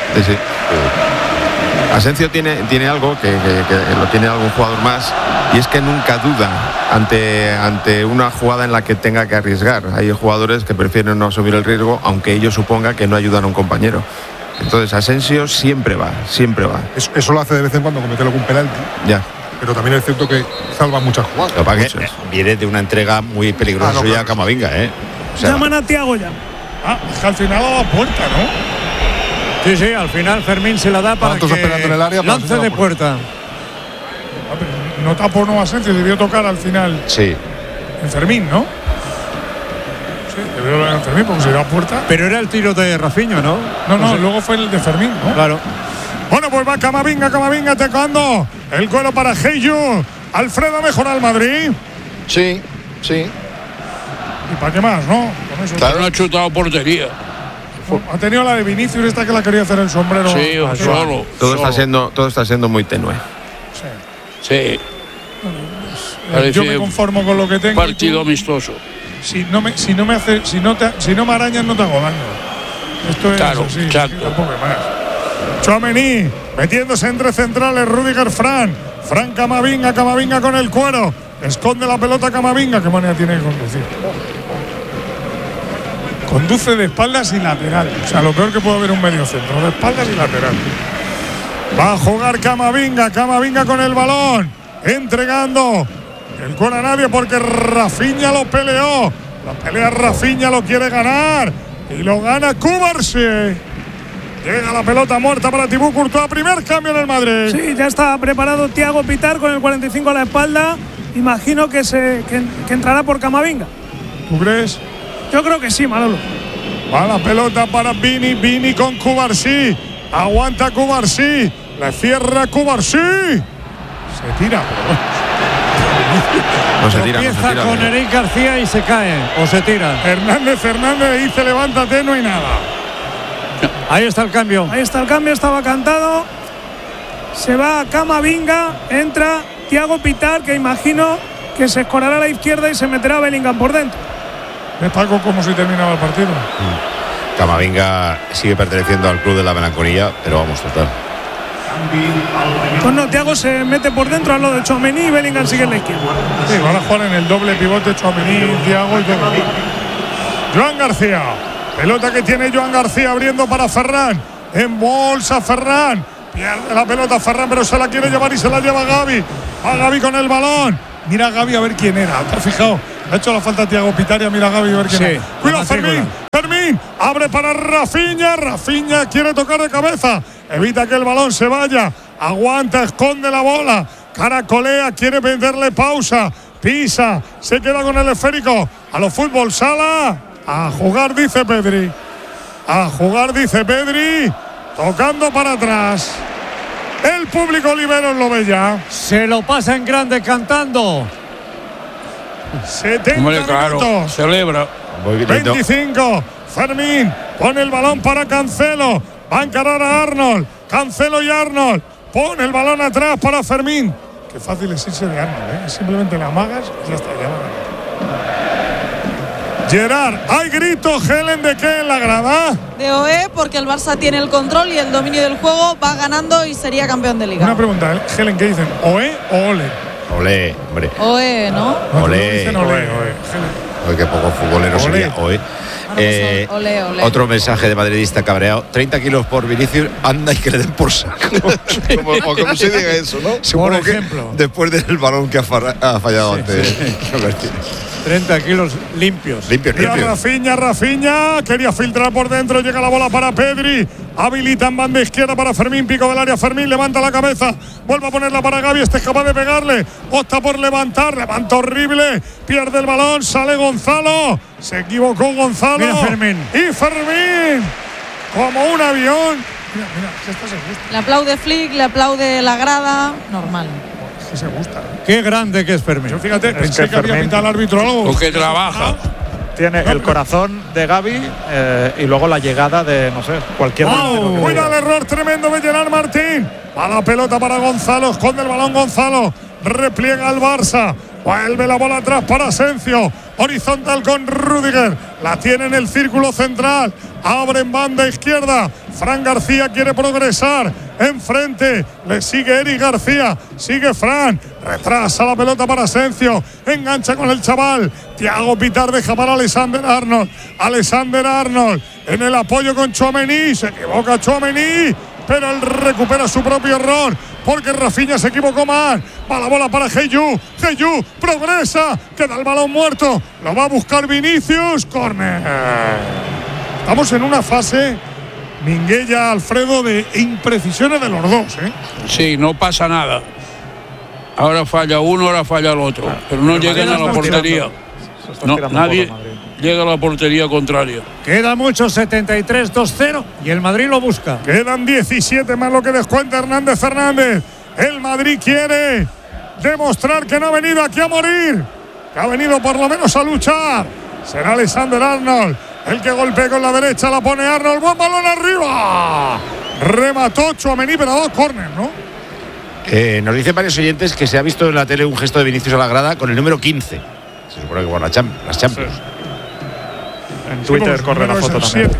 Asensio tiene algo que lo tiene algún jugador más, y es que nunca duda ante una jugada en la que tenga que arriesgar. Hay jugadores que prefieren no asumir el riesgo, aunque ello suponga que no ayudan a un compañero. Entonces Asensio siempre va. Eso lo hace de vez en cuando, cometer algún penalti. Ya. Pero también es cierto que salva muchas jugadas. Lo que pasa es que viene de una entrega muy peligrosa suya a Camavinga, Llaman a Thiago ya. Es que al final a la puerta, ¿no? Sí, al final Fermín se la da para que en el área lance de puerta. No tapó Asensio, debió tocar al final. Sí. En Fermín, ¿no? Sí, debió en Fermín porque se dio a puerta. Pero era el tiro de Rafinha, ¿no? No, luego fue el de Fermín, ¿no? Claro. Bueno, pues va Camavinga tocando el cuero para Heyu. Alfredo ha mejorado el Madrid. Sí. ¿Y para qué más, no? Con eso claro, no ha chutado portería. Ha tenido la de Vinicius, esta que la quería hacer el sombrero. Sí, solo. Todo está siendo muy tenue. Sí. Yo me conformo con lo que tengo. Partido amistoso. Si no me arañas, no te hago daño. Esto es así. Tampoco más. Tchouaméni metiéndose entre centrales. Rüdiger, Fran Camavinga con el cuero. Esconde la pelota Camavinga. Qué manera tiene de conducir. Conduce de espaldas y lateral. O sea, lo peor que puede haber un medio centro. De espaldas y lateral. Va a jugar Camavinga con el balón. Entregando el cuero a nadie porque Rafinha lo peleó. La pelea Rafinha, lo quiere ganar. Y lo gana Cubarsí. Llega la pelota muerta para Thibaut Courtois. Primer cambio en el Madrid. Sí, ya está preparado Thiago Pitar con el 45 a la espalda. Imagino que entrará por Camavinga. ¿Tú crees? Yo creo que sí, Manolo. Va la pelota para Vini con Cubarsí. Aguanta Cubarsí. Le cierra Cubarsí. Se tira. No se tira. Empieza con Eric García y se cae. O se tira. Hernández dice levántate, no hay nada. Ahí está el cambio. Estaba cantado. Se va a Camavinga. Entra Thiago Pitar, que imagino que se escorará a la izquierda y se meterá Bellingham por dentro. ¿Ves, Paco, cómo se terminaba el partido? Camavinga sigue perteneciendo al club de la melancolía, pero vamos, total. Pues no, Thiago se mete por dentro al lado de Tchouaméni y Bellingham sigue en la izquierda. Sí, van a jugar en el doble pivote Tchouaméni, Thiago y todo. Joan García. Pelota que tiene Joan García abriendo para Ferran. En bolsa Ferran. Pierde la pelota Ferran, pero se la quiere llevar y se la lleva Gavi. A Gavi con el balón. Mira a Gavi a ver quién era. ¿Te has fijado? Le ha hecho la falta a Thiago Pitaria. Mira a Gavi a ver quién era. Cuidado Fermín. Fermín abre para Rafinha. Rafinha quiere tocar de cabeza. Evita que el balón se vaya. Aguanta, esconde la bola. Caracolea, quiere venderle pausa. Pisa, se queda con el esférico. A los fútbol sala. A jugar, dice Pedri. A jugar, dice Pedri. Tocando para atrás. El público Oliveros lo ve ya. Se lo pasa en grande cantando. 70 Hombre, claro, minutos. celebra. 25. Fermín pone el balón para Cancelo. Va a encarar a Arnold. Cancelo y Arnold. Pone el balón atrás para Fermín. Qué fácil es irse de Arnold, ¿eh? Simplemente la amagas y ya está. Gerard, hay gritos, Helen, ¿de qué en la grada? De OE, porque el Barça tiene el control y el dominio del juego, va ganando y sería campeón de Liga. Una pregunta, Helen, ¿qué dicen? ¿OE o Ole? Ole, hombre. OE, ¿no? Ole. Dicen Ole. Oye, qué poco futbolero sería Ole. Ole. Otro mensaje de madridista cabreado. 30 kilos por Vinicius, anda y que le den por saco. como se diga eso, ¿no? Supongo Por ejemplo. que después del balón que ha fallado antes. 30 kilos limpios. Limpios. Rafinha, quería filtrar por dentro, llega la bola para Pedri, habilita en banda izquierda para Fermín, pico del área, Fermín levanta la cabeza, vuelve a ponerla para Gavi, este es capaz de pegarle, opta por levanta horrible, pierde el balón, sale Gonzalo, se equivocó Gonzalo. Mira Fermín. Y Fermín, como un avión. Mira, que esta se gusta. Le aplaude Flick, le aplaude la grada, normal. Que se gusta. Qué grande que es Fermín. Yo fíjate, pensé que había pitado al árbitro algo. Porque trabaja. Tiene el corazón de Gavi y luego la llegada de, no sé, cualquier delantero. Cuida el error tremendo de Gerard Martín. Va la pelota para Gonzalo, esconde el balón Gonzalo. Repliega al Barça. Vuelve la bola atrás para Asensio. Horizontal con Rüdiger. La tiene en el círculo central. Abre en banda izquierda. Fran García quiere progresar. Enfrente. Le sigue Eric García. Sigue Fran. Retrasa la pelota para Asensio. Engancha con el chaval. Thiago Pitar deja para Alexander Arnold. Alexander Arnold. En el apoyo con Tchouaméni. Se equivoca Tchouaméni. Pero él recupera su propio error porque Rafinha se equivocó más. Va la bola para Heyu. Heyu progresa. Queda el balón muerto. Lo va a buscar Vinicius. Córner. Estamos en una fase, Minguella, Alfredo, de imprecisiones de los dos, ¿eh? Sí, no pasa nada. Ahora falla uno, ahora falla el otro. Pero no llegan a la portería. No, nadie llega a la portería contraria. Queda mucho, 73-2-0 y el Madrid lo busca. Quedan 17 más lo que descuenta Hernández Fernández. El Madrid quiere demostrar que no ha venido aquí a morir, que ha venido por lo menos a luchar. Será Alexander Arnold el que golpea con la derecha, la pone Arnold. Buen balón arriba. Remató Tchouaméni, pero a dos córner, ¿no? Nos dicen varios oyentes que se ha visto en la tele un gesto de Vinicius a la grada con el número 15. Se supone que por las Champions. Sí. En Twitter corre la foto también.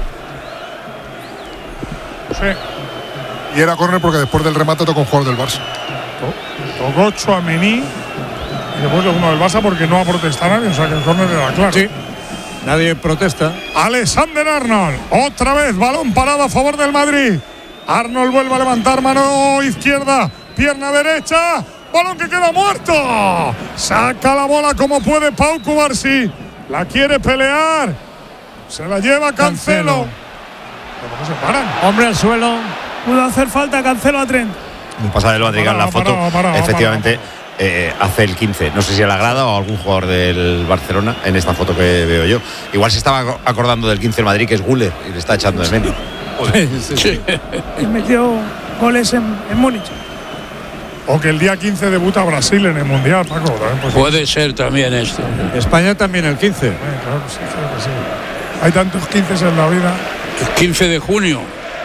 Sí. Y era córner porque después del remate tocó un jugador del Barça. Tocó Tchouaméni y después de uno del Barça porque no ha protestado nadie. O sea que el córner era claro. Sí. Nadie protesta. Alexander Arnold. Otra vez balón parado a favor del Madrid. Arnold vuelve a levantar mano izquierda. Pierna derecha. Balón que queda muerto. Saca la bola como puede Pau Cubarsí. La quiere pelear. Se la lleva Cancelo. ¿Pero por qué se paran? Hombre al suelo. Pudo hacer falta Cancelo a Trent. Un pasado del Madrid en la foto. Efectivamente, hace el 15. No sé si a la grada o a algún jugador del Barcelona en esta foto que veo yo. Igual se estaba acordando del 15 del Madrid, que es Güler, y le está echando de menos. Sí. Y metió goles en Múnich. O que el día 15 debuta Brasil en el Mundial, Paco. Puede ser también esto. España también el 15. Claro que sí, claro que sí. Hay tantos 15 en la vida. El 15 de junio.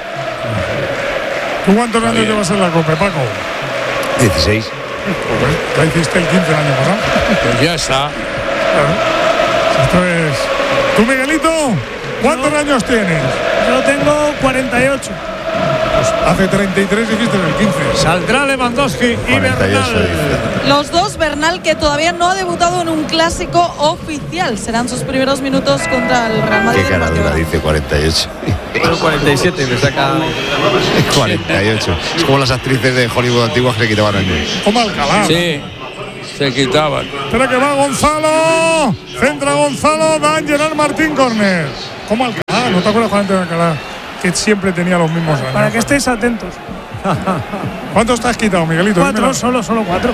¿Tú cuántos años llevas en la Copa, Paco? 16. Ya hiciste el 15 el año pasado. Pues ya está. Claro. Esto es. ¿Tú, Miguelito? ¿Cuántos años tienes? Yo tengo 48. Hace 33 dijiste en el 15. Saldrá Lewandowski y Bernal. Los dos, Bernal, que todavía no ha debutado en un clásico oficial. Serán sus primeros minutos contra el Real Madrid. Qué cara dura, dice 48. Bueno, 47, me saca 48. Es como las actrices de Hollywood antiguas que le quitaban años. Como Alcalá. Sí, se quitaban. Espera que va Gonzalo. Centra Gonzalo. Dan Gerard Martín, córner. Como Alcalá. ¿No te acuerdas, Juan, de Alcalá? Que siempre tenía los mismos años. Para que estéis atentos. ¿Cuántos te has quitado, Miguelito? 4, solo 4.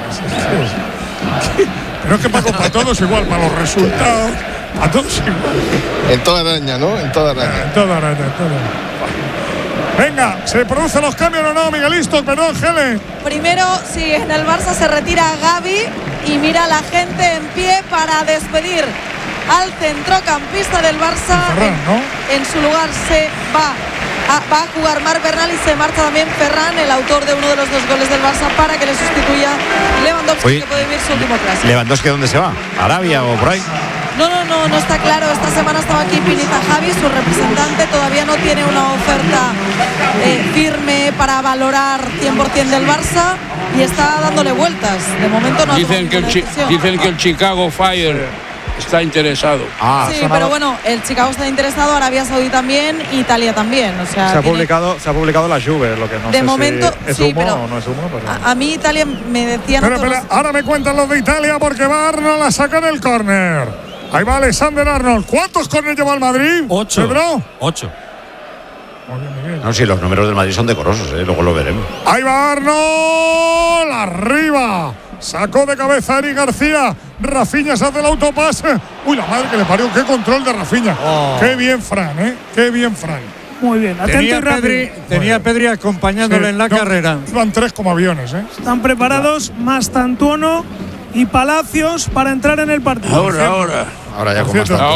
Pero es que para todos igual, para los resultados, a todos igual. En toda araña, ¿no? En toda araña. En toda araña, en toda araña. Venga, ¿se producen los cambios o no, Miguelito? Perdón, Gele. Primero, sí, en el Barça se retira Gavi y mira a la gente en pie para despedir al centrocampista del Barça. Ferran, ¿no? En su lugar se va a jugar Marc Bernal y se marcha también Ferran, el autor de uno de los 2 goles del Barça, para que le sustituya Lewandowski. Oye, que puede vivir su último clásico. ¿Lewandowski dónde se va? ¿A Arabia o por ahí? No está claro. Esta semana estaba aquí Pinita Javi, su representante. Todavía no tiene una oferta firme para valorar 100% del Barça y está dándole vueltas. De momento no dicen que el Chicago Fire está interesado. Sí, pero bueno, el Chicago está interesado, Arabia Saudí también, Italia también. O sea, se ha publicado la Juve, lo que no de sé momento, si es sí, humo pero o no es humo. Pero... A mí Italia me decían. Espera, ahora me cuentan los de Italia porque va Arnold a sacar el córner. Ahí va Alexander Arnold. ¿Cuántos córneres lleva el Madrid? 8. ¿Pedro? 8. No, sí, los números del Madrid son decorosos, luego lo veremos. Ahí va Arnold, arriba. Sacó de cabeza Eric García. Rafinha se hace el autopase. Uy, la madre que le parió. Qué control de Rafinha. Qué bien, Fran, Qué bien, Fran. Muy bien, atento y rápido. Tenía Pedri acompañándole en la carrera. Iban 3 como aviones, Están preparados Mastantuono y Palacios para entrar en el partido. Ahora ya con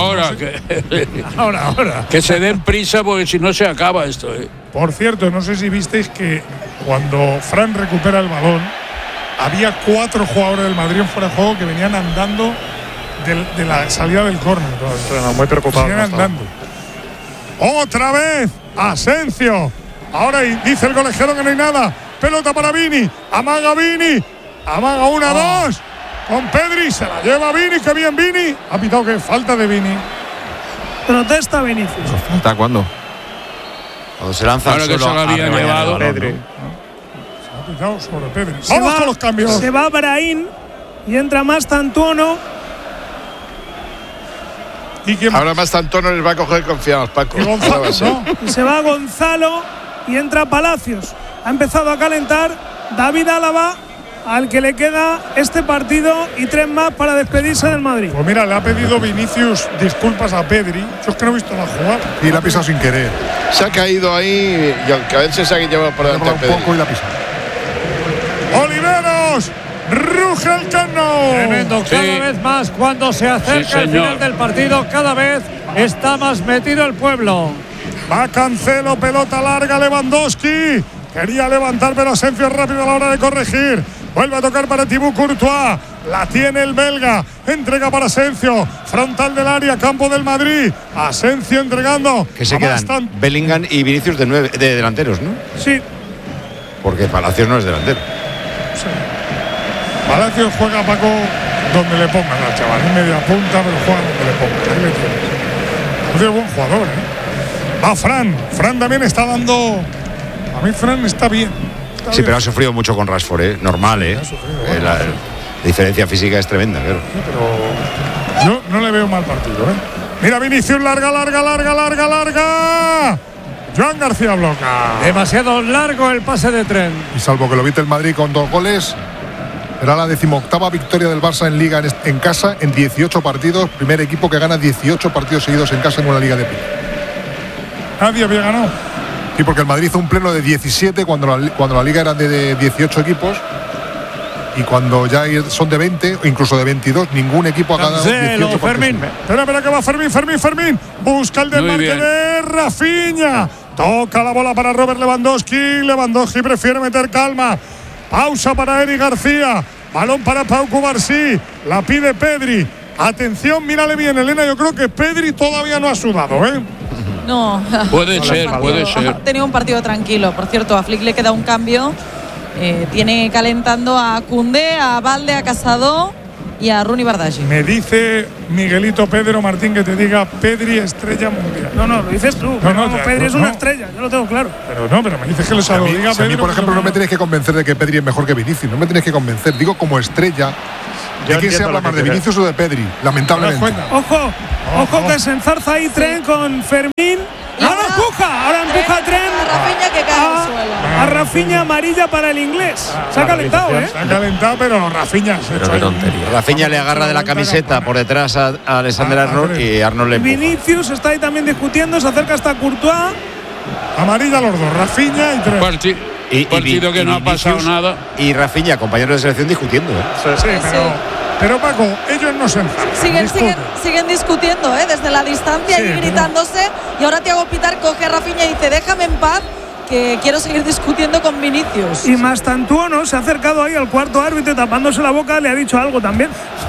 ahora. Que se den prisa porque si no se acaba esto. Por cierto, no sé si visteis que cuando Fran recupera el balón, había 4 jugadores del Madrid en fuera de juego que venían andando de la salida del córner. Muy preocupado. Venían andando. Otra vez Asensio. Ahora dice el colegiado que no hay nada. Pelota para Vini. Amaga Vini. Amaga 1, 2. Con Pedri. Se la lleva Vini. Qué bien Vini. Ha pitado que falta de Vini. Protesta Vinicius. ¿Falta cuándo? Cuando se lanza ahora que se lo había llevado Pedri. Sobre Pedri. Vamos con los cambios. Se va Brahim y entra Mastantuono. Ahora Mastantuono les va a coger confianza, Paco. Y Gonzalo, y se va Gonzalo y entra Palacios. Ha empezado a calentar David Álava, al que le queda este partido y 3 más para despedirse del Madrid. Pues mira, le ha pedido Vinicius disculpas a Pedri. Yo es que no he visto la jugada. Y la ha pisado sin querer. Se ha caído ahí y a ver si se ha llevado por delante a Pedri. Y la pisa. Oliveros. Ruge el Camp Tremendo, cada vez más cuando se acerca el final del partido, cada vez está más metido el pueblo. Va Cancelo, pelota larga, Lewandowski. Quería levantar, pero Asensio es rápido a la hora de corregir. Vuelve a tocar para Thibaut Courtois. La tiene el belga. Entrega para Asensio. Frontal del área, campo del Madrid. Asensio entregando. Que se quedan Bellingham y Vinicius de delanteros, ¿no? Sí. Porque Palacios no es delantero. Sí. Palacios juega, Paco, donde le pongan al chaval. En media punta, pero juega donde le pongan. Ahí le tienes. Es buen jugador, Va Fran. Fran también está dando. A mí Fran está bien. Sí, pero ha sufrido mucho con Rashford, normal, la diferencia física es tremenda, claro. Sí, pero yo no le veo mal partido, Mira Vinicius, larga. Joan García bloca. Demasiado largo el pase de tren. Y salvo que lo viste el Madrid con 2 goles, era la 18ª victoria del Barça en Liga en casa en 18 partidos. Primer equipo que gana 18 partidos seguidos en casa en una Liga de Pico. Nadie había ganado. Sí, porque el Madrid hizo un pleno de 17 cuando la Liga era de 18 equipos. Y cuando ya son de 20 o incluso de 22, ningún equipo ha ganado 18 Fermín. Espera que va Fermín. Busca el desmarque de Rafinha. Toca la bola para Robert Lewandowski. Lewandowski prefiere meter calma. Pausa para Eric García. Balón para Pau Cubarsí. La pide Pedri. Atención, mírale bien, Elena. Yo creo que Pedri todavía no ha sudado, No. Puede ser. Ha tenido un partido tranquilo. Por cierto, a Flick le queda un cambio. Tiene calentando a Koundé, a Balde, a Casado y a Rooney Bardghji. Me dice Miguelito Pedro Martín que te diga Pedri estrella mundial. No, lo dices tú. No, Pedri es una estrella, yo lo tengo claro. Pero me dices que lo diga Pedri. A mí, por ejemplo, no me tenéis que convencer de que Pedri es mejor que Vinicius. No me tenéis que convencer. Digo, como estrella. ¿De quién se habla más, de Vinicius o de Pedri? Lamentablemente. Ojo que se enzarza ahí Tren con Fermín. Ahora empuja Tren a Rafinha, que cae al suelo. A Rafinha, amarilla para el inglés. Se ha calentado, Se ha calentado, pero Rafinha se echa. Rafinha le agarra de la camiseta por detrás a Alexander Arnold y Arnold le empuja. Vinicius está ahí también discutiendo, se acerca hasta Courtois. Amarilla los dos, Rafinha y Tren. Partido que no ha pasado nada. Y Rafinha, compañeros de selección, discutiendo. Sí, pero Paco, ellos no se siguen discutiendo, desde la distancia y gritándose. Y ahora Thiago Pitar coge a Rafinha y dice: déjame en paz, que quiero seguir discutiendo con Vinicius. Y Mastantuono se ha acercado ahí al cuarto árbitro, tapándose la boca, le ha dicho algo también.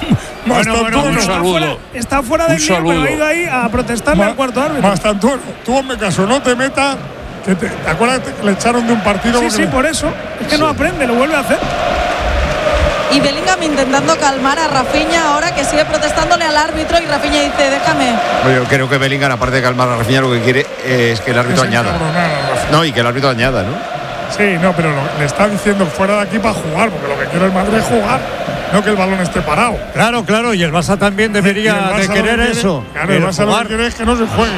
Un saludo. Está fuera de guión, pero ha ido ahí a protestarle al cuarto árbitro. Mastantuono, tú hazme caso, no te metas. ¿Te acuerdas que le echaron de un partido? Sí, por eso. Es que no aprende, lo vuelve a hacer. Y Bellingham intentando calmar a Rafinha ahora, que sigue protestándole al árbitro, y Rafinha dice: déjame. Yo creo que Bellingham, aparte de calmar a Rafinha, lo que quiere es que el árbitro añada. Y que el árbitro añada, ¿no? Sí, pero le está diciendo fuera de aquí para jugar, porque lo que quiere el Madrid es jugar, no que el balón esté parado. Claro, y el Barça también debería de querer eso. Claro, el Barça lo que quiere es que no se juegue.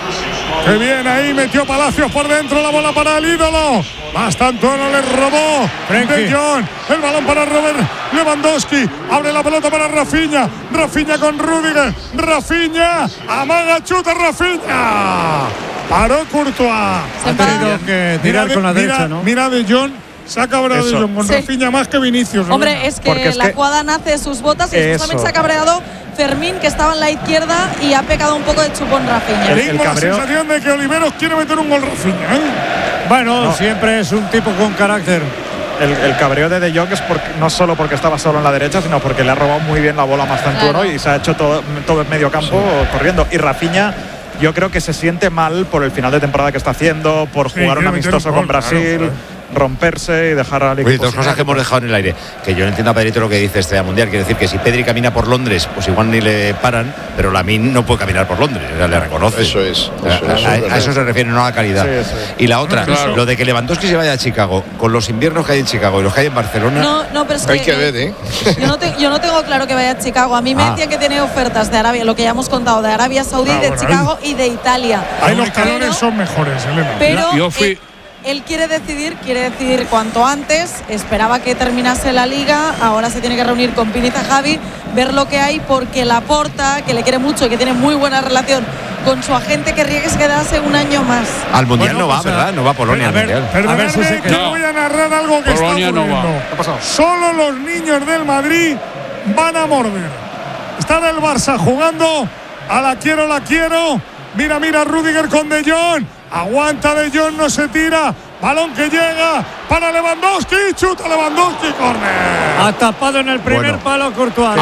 ¡Qué bien! Ahí metió Palacios por dentro, la bola para el ídolo. Mastantuono le robó De Jong. El balón para Robert Lewandowski. Abre la pelota para Rafinha. Rafinha con Rüdiger. Rafinha. Amaga, chuta Rafinha. Paró Courtois. Ha tenido que tirar con la derecha, ¿no? Mira De Jong. Se ha cabreado De Jong con Rafinha más que Vinicius. Hombre, es que la jugada nace de sus botas y justamente se ha cabreado Fermín, que estaba en la izquierda, y ha pecado un poco de chupón Rafinha. Tengo la sensación de que Oliveros quiere meter un gol Rafinha. Bueno, siempre es un tipo con carácter. El cabreo de Jong es no solo porque estaba solo en la derecha, sino porque le ha robado muy bien la bola a Mastantuono y se ha hecho todo el medio campo corriendo. Y Rafinha, yo creo que se siente mal por el final de temporada que está haciendo, por jugar un amistoso con Brasil. Romperse y dejar al equipo. Dos cosas que hemos dejado en el aire. Que yo no entiendo a Pedrito lo que dice Estrella Mundial. Quiere decir que si Pedri camina por Londres, pues igual ni le paran, pero Lamine no puede caminar por Londres. O sea, le reconoce. Eso es. A eso se refiere, no a la calidad. Sí. Y la otra, lo de que Lewandowski se vaya a Chicago, con los inviernos que hay en Chicago y los que hay en Barcelona. No, pero es hay que ver, ¿eh? Yo no tengo claro que vaya a Chicago. A mí me decían que tiene ofertas de Arabia, lo que ya hemos contado, de Arabia Saudí, de Chicago y de Italia. Ahí los calones son mejores, Elena. Pero yo fui. Él quiere decidir cuanto antes. Esperaba que terminase la liga. Ahora se tiene que reunir con Piniza Javi, ver lo que hay, porque Laporta, que le quiere mucho y que tiene muy buena relación con su agente, querría que se quedase un año más. Al Mundial no va, ¿verdad? No va a Polonia al Mundial. Perdóname que voy a narrar algo que Polonia está ocurriendo. No va. ¿Qué ha pasado? Solo los niños del Madrid van a morder. Está el Barça jugando a la quiero. Mira, Rüdiger con De Jong. Aguanta De Jong, no se tira. Balón que llega para Lewandowski. Chuta Lewandowski, córner. Ha tapado en el primer palo Courtois.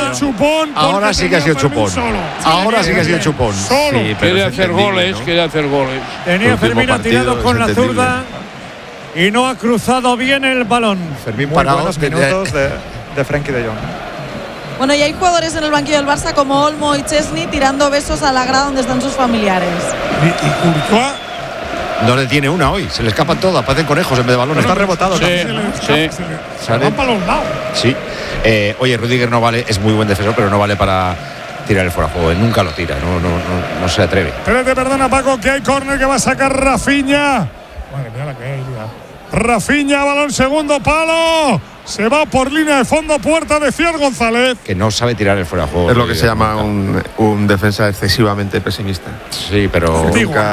Ahora sí que ha sido chupón. Ahora sí que ha sido chupón. Sí, quiere hacer goles. Tenía Fermín tirado con la zurda y no ha cruzado bien el balón. Fermín parado. Buenos minutos de Frenkie de Jong. Bueno, y hay jugadores en el banquillo del Barça como Olmo y Chesney tirando besos a la grada donde están sus familiares. Y Courtois no le tiene una hoy, se le escapan todas, parecen conejos en vez de balones. Está rebotado. Sí. Se van para los lados. Sí. Oye, Rüdiger no vale, es muy buen defensor, pero no vale para tirar el fuera de juego. Nunca lo tira, no se atreve. Espérate, perdona, Paco, que hay córner que va a sacar Rafinha. Madre mía, la que hay, Rafinha, balón segundo palo. Se va por línea de fondo, puerta de Ciar González. Que no sabe tirar el fuera de juego. Es lo que se llama un defensa excesivamente pesimista. Sí, pero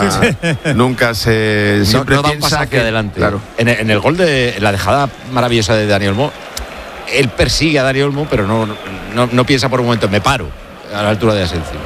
nunca se siempre no da un paso hacia adelante. Claro. En el gol de la dejada maravillosa de Dani Olmo, él persigue a Dani Olmo, pero no piensa por un momento, me paro a la altura de Asensio.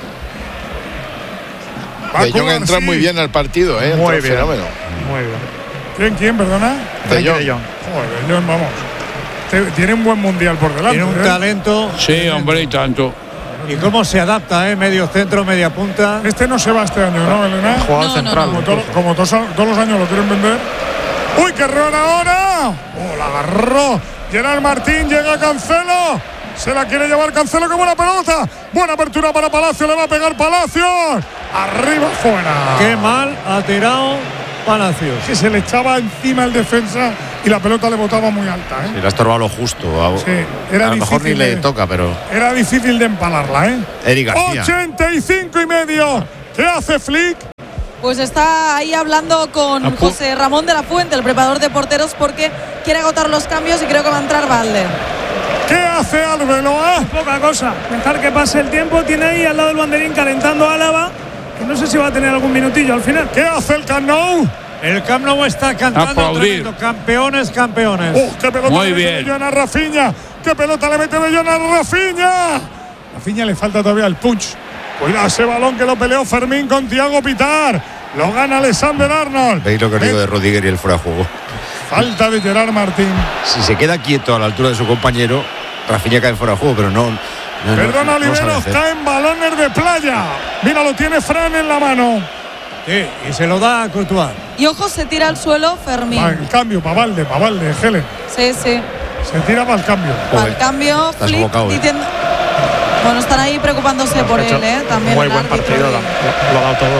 De Jong entra muy bien al partido, muy bien. Fenómeno. Muy bien. ¿Quién, perdona? De Jong. Joder, De Jong, vamos. Tiene un buen mundial por delante. Tiene un talento. Sí, hombre, y tanto. Y cómo se adapta, medio centro, media punta. Este no se va este año, ¿no, Elena? Jugador central. Como todos los años lo quieren vender. ¡Uy, qué error ahora! ¡Oh, la agarró! Gerard Martín, llega Cancelo. Se la quiere llevar Cancelo, ¡qué buena pelota! Buena apertura para Palacio, le va a pegar Palacios. Arriba, fuera. Qué mal ha tirado Palacios. Que se le echaba encima el defensa y la pelota le botaba muy alta, ¿eh? Sí, le ha estorbado lo justo. Sí, era a lo mejor ni le toca, pero. Era difícil de empalarla, ¿eh? Eric García. 85,5. ¿Qué hace Flick? Pues está ahí hablando con José Ramón de la Fuente, el preparador de porteros, porque quiere agotar los cambios y creo que va a entrar Valde. ¿Qué hace Arbeloa? Poca cosa. Dejar que pase el tiempo. Tiene ahí al lado del banderín calentando a Álava. Que no sé si va a tener algún minutillo al final. ¿Qué hace el Camp Nou? El Camp Nou está cantando tremendo. Campeones, campeones. ¡Qué pelota Muy le bien. mete Bellón a Rafinha! ¡Qué pelota le mete Bellón a Rafinha! Rafinha le falta todavía el punch. Cuidado ese balón que lo peleó Fermín con Thiago Pitar. Lo gana Alexander Arnold. ¿Veis lo que os digo de Rudiger y el fuera de juego? Falta de Gerard Martín. Si se queda quieto a la altura de su compañero, Rafinha cae fuera de juego, pero no. Perdona, no sabe Oliveros, hacer. caen balones de playa. Mira, lo tiene Fran en la mano. Sí, y se lo da a Courtois. Y ojo, se tira al suelo Fermín. El cambio para Valde, Helen. Sí. Se tira para el cambio. Para el cambio, Estás Flick sofocado, diciendo. Bueno, están ahí preocupándose por él, también. Muy el buen árbitro. partido, lo ha dado todo.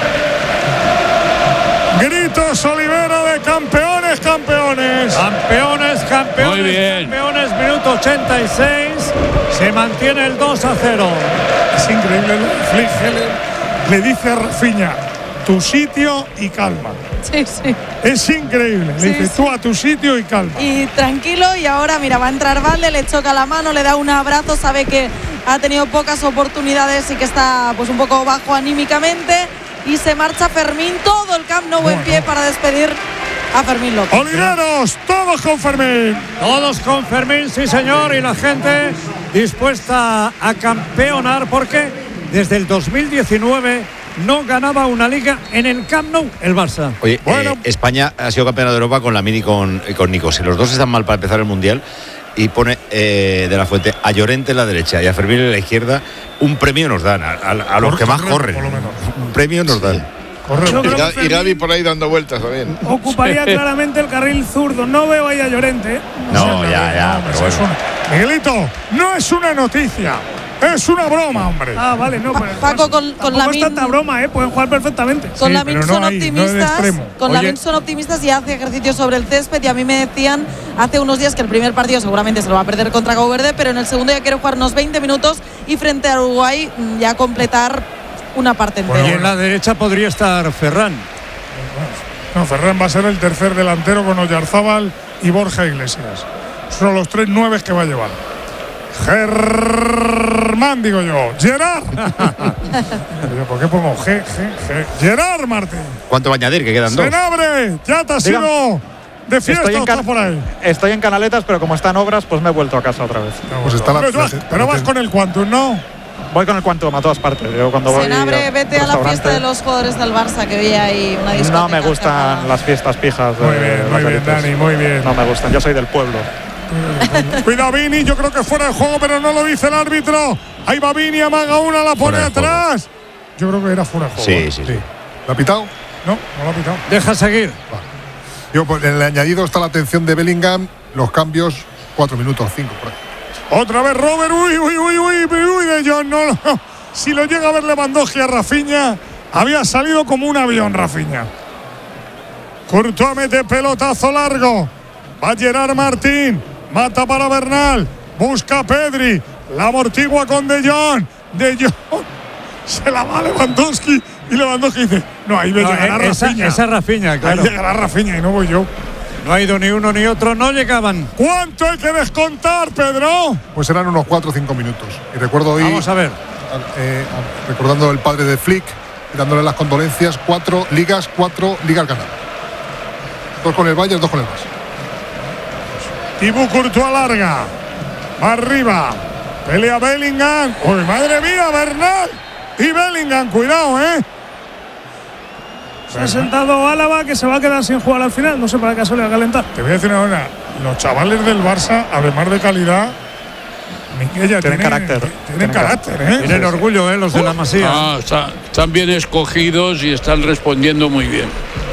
Gritos Olivera de campeones. Campeones, Muy bien. campeones, minuto 86. Se mantiene el 2-0. Es increíble. Flick Helen le dice a Rafinha: tu sitio y calma. Sí. Es increíble. Le dice: tú a tu sitio y calma. Y tranquilo, y ahora mira, va a entrar Valde, le choca la mano, le da un abrazo, sabe que ha tenido pocas oportunidades y que está pues un poco bajo anímicamente, y se marcha Fermín, todo el Camp Nou en pie para despedir a Fermín López. Oliveros, todos con Fermín. Todos con Fermín, sí señor, y la gente dispuesta a campeonar porque desde el 2019 no ganaba una liga en el Camp Nou el Barça. Oye, España ha sido campeona de Europa con Lamine y con Nico. Si los dos están mal para empezar el Mundial, y pone de la Fuente a Llorente en la derecha y a Fermín en la izquierda, un premio nos dan a los que más corren. Un premio nos dan. Y Gavi por ahí dando vueltas también. Ocuparía claramente el carril zurdo. No veo ahí a Llorente. No, ya, pero bueno. Miguelito, no es una noticia. Es una broma, hombre. Ah, vale, no. Paco, con Lamine. No es tanta broma, pueden jugar perfectamente. Con Lamine son optimistas. Con Oye. Lamine son optimistas y hace ejercicio sobre el césped. Y a mí me decían hace unos días que el primer partido seguramente se lo va a perder contra Cabo Verde, pero en el segundo ya quiere jugar unos 20 minutos y frente a Uruguay ya completar una parte entera. Y en la derecha podría estar Ferran. No, Ferran va a ser el tercer delantero con Oyarzábal y Borja Iglesias. Son los 3 9 que va a llevar. Germán, digo yo. Gerard. ¿Por qué pongo G? Gerard Martín. ¿Cuánto va a añadir? Que quedan 2. Senabre, ya te has ido de fiesta. Estás por ahí. Estoy en Canaletas, pero como está en obras, pues me he vuelto a casa otra vez. Pues está pero vas con el Quantum, ¿no? Voy con el Quantum a todas partes. Yo cuando voy Senabre, vete a la restaurante, fiesta de los jugadores del Barça, que hoy hay una discoteca. No me gustan las fiestas pijas. Muy bien, Dani, muy bien. No me gustan, yo soy del pueblo. Cuidado Vini, yo creo que fuera de juego, pero no lo dice el árbitro. Ahí va Vini, amaga una, la pone atrás. Yo creo que era fuera de juego. Sí. ¿Lo ha pitado? No lo ha pitado. Deja seguir. Yo, pues, en el añadido está la atención de Bellingham, los cambios 4 minutos 5 por ahí. Otra vez Robert, uy de Jong, no. Si lo llega a ver Lewandowski a Rafinha, había salido como un avión Rafinha. Courtois mete pelotazo largo. Va Gerard Martín, mata para Bernal, busca a Pedri, la amortigua con De Jong. De Jong se la va a Lewandowski y Lewandowski dice: no, ahí llegará Rafinha. Esa Rafinha, claro. Ahí llegará Rafinha y no voy yo. No ha ido ni uno ni otro, no llegaban. ¿Cuánto hay que descontar, Pedro? Pues eran unos 4 o 5 minutos. Y recuerdo hoy, Vamos a ver. recordando el padre de Flick, y dándole las condolencias, 4 ligas ganadas. 2 con el Bayern, 2 con el Barça. Thibaut Courtois larga. Va arriba. Pelea Bellingham. ¡Uy, madre mía, Bernal! Y Bellingham, cuidado, Se ha sentado Álava, que se va a quedar sin jugar al final. No sé para qué se le va a calentar. Te voy a decir ahora, los chavales del Barça, además de calidad, Minguella Tienen carácter. Tienen carácter, ¿eh? Tienen orgullo, los de la Masía. Están bien escogidos y están respondiendo muy bien.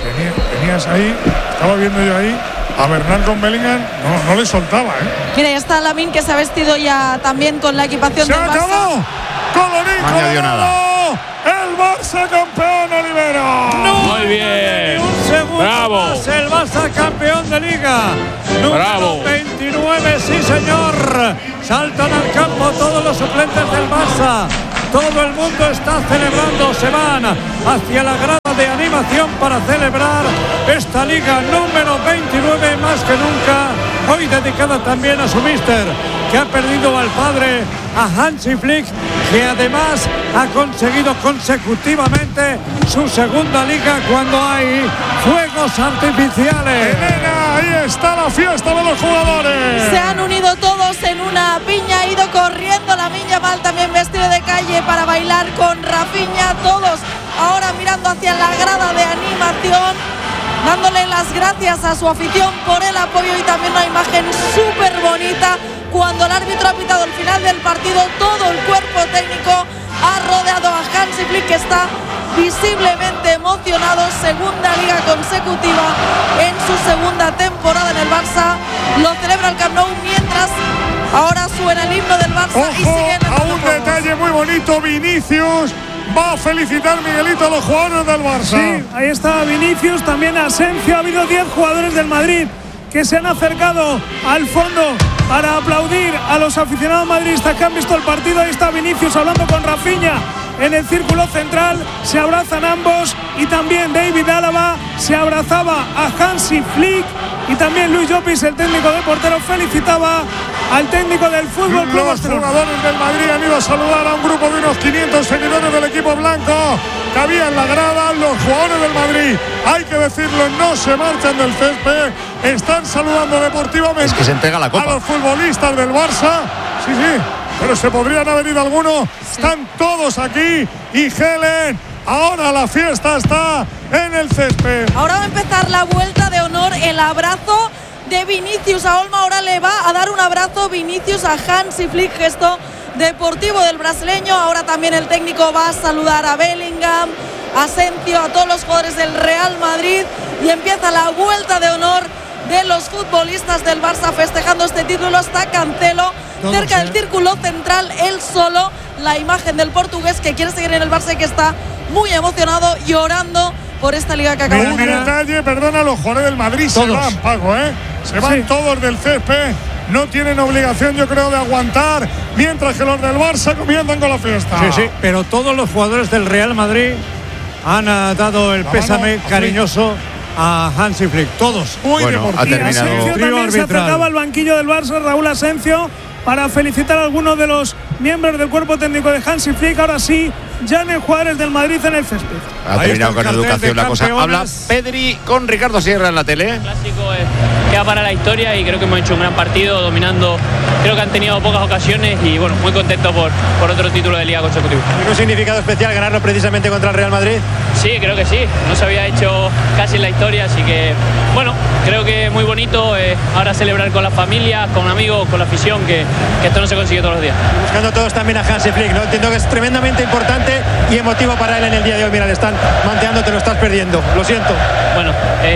Tenías ahí, estaba viendo yo ahí, a Bernal con Bellingham, no le soltaba, ¿eh? Mira, ya está Lamine, que se ha vestido ya también con la equipación del Barça. ¡Se acabó! ¡Colorín, no añadió nada. ¡El Barça campeón, Olivero! Muy bien. Un segundo Bravo. más, el Barça campeón de Liga. Bravo. Número 29, sí señor. Saltan al campo todos los suplentes del Barça. Todo el mundo está celebrando, se van hacia la grada de animación para celebrar esta Liga número 29 más que nunca. Hoy dedicada también a su míster, que ha perdido al padre, a Hansi Flick, que además ha conseguido consecutivamente su segunda Liga cuando hay fuegos artificiales. Elena, ahí está la fiesta de los jugadores. Se han unido todos en una piña, ha ido corriendo Lamine Yamal también vestido de calle para bailar con Rafinha, todos ahora mirando hacia la grada de animación, dándole las gracias a su afición por el apoyo y también una imagen súper bonita cuando el árbitro ha pitado el final del partido, todo el cuerpo técnico ha rodeado a Hansi Flick, que está visiblemente emocionado, segunda liga consecutiva en su segunda temporada en el Barça, lo celebra el Camp Nou mientras ahora suena el himno del Barça. Ojo, y siguen a un detalle muy bonito, Vinicius va a felicitar Miguelito a los jugadores del Barça. Sí, ahí está Vinicius, también Asensio. Ha habido 10 jugadores del Madrid que se han acercado al fondo para aplaudir a los aficionados madridistas que han visto el partido. Ahí está Vinicius hablando con Rafinha en el círculo central, se abrazan ambos, y también David Álava se abrazaba a Hansi Flick, y también Luis Llopis, el técnico de porteros, felicitaba al técnico del Fútbol Club Los jugadores del Madrid han ido a saludar a un grupo de unos 500 seguidores del equipo blanco que había en la grada. Los jugadores del Madrid, hay que decirlo, no se marchan del césped, están saludando deportivamente. Es que se entrega la copa a los futbolistas del Barça. Sí, pero se podrían haber ido algunos. Están todos aquí y Helen, ahora la fiesta está en el césped. Ahora va a empezar la vuelta de honor, el abrazo de Vinicius a Olmo. Ahora le va a dar un abrazo Vinicius a Hansi Flick, gesto deportivo del brasileño. Ahora también el técnico va a saludar a Bellingham, a Asensio, a todos los jugadores del Real Madrid, y empieza la vuelta de honor de los futbolistas del Barça festejando este título. Está Cancelo cerca del círculo central, él solo, la imagen del portugués que quiere seguir en el Barça y que está muy emocionado, llorando por esta liga que acaba de ganar. Un detalle, perdona, los jugadores del Madrid todos se van, Paco, se van todos del césped, no tienen obligación, yo creo, de aguantar, mientras que los del Barça comienzan con la fiesta. Sí, pero todos los jugadores del Real Madrid han dado el pésame cariñoso a Hansi Flick, todos. Bueno, ha terminado. Asensio también se acercaba al banquillo del Barça, Raúl Asensio, para felicitar a algunos de los miembros del cuerpo técnico de Hansi Flick. Ahora sí, ya no hay jugadores del Madrid en el césped. Ha terminado con educación la cosa. Habla Pedri con Ricardo Sierra en la tele. El clásico queda para la historia y creo que hemos hecho un gran partido, dominando. Creo que han tenido pocas ocasiones y bueno, muy contento por otro título de liga consecutivo. ¿Tiene un significado especial ganarlo precisamente contra el Real Madrid? Sí, creo que sí. No se había hecho casi en la historia, así que bueno, creo que muy bonito ahora celebrar con las familias, con amigos, con la afición, que esto no se consigue todos los días. Buscando todos también a Hansi Flick, ¿no? Entiendo que es tremendamente importante y emotivo para él en el día de hoy. Mira, le están manteando, te lo estás perdiendo, lo siento. Bueno,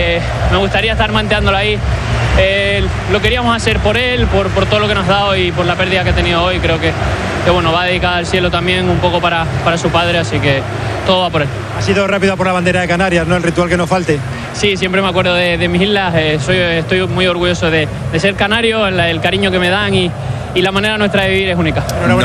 me gustaría estar manteándolo ahí. Lo queríamos hacer por él, por todo lo que nos ha dado y por la pérdida que ha tenido hoy. Creo que bueno, va dedicada al cielo también un poco para su padre, así que todo va por él. Ha sido rápido por la bandera de Canarias, ¿no? El ritual que no falte. Sí, siempre me acuerdo de mis islas. Estoy muy orgulloso de ser canario, el cariño que me dan y la manera nuestra de vivir es única.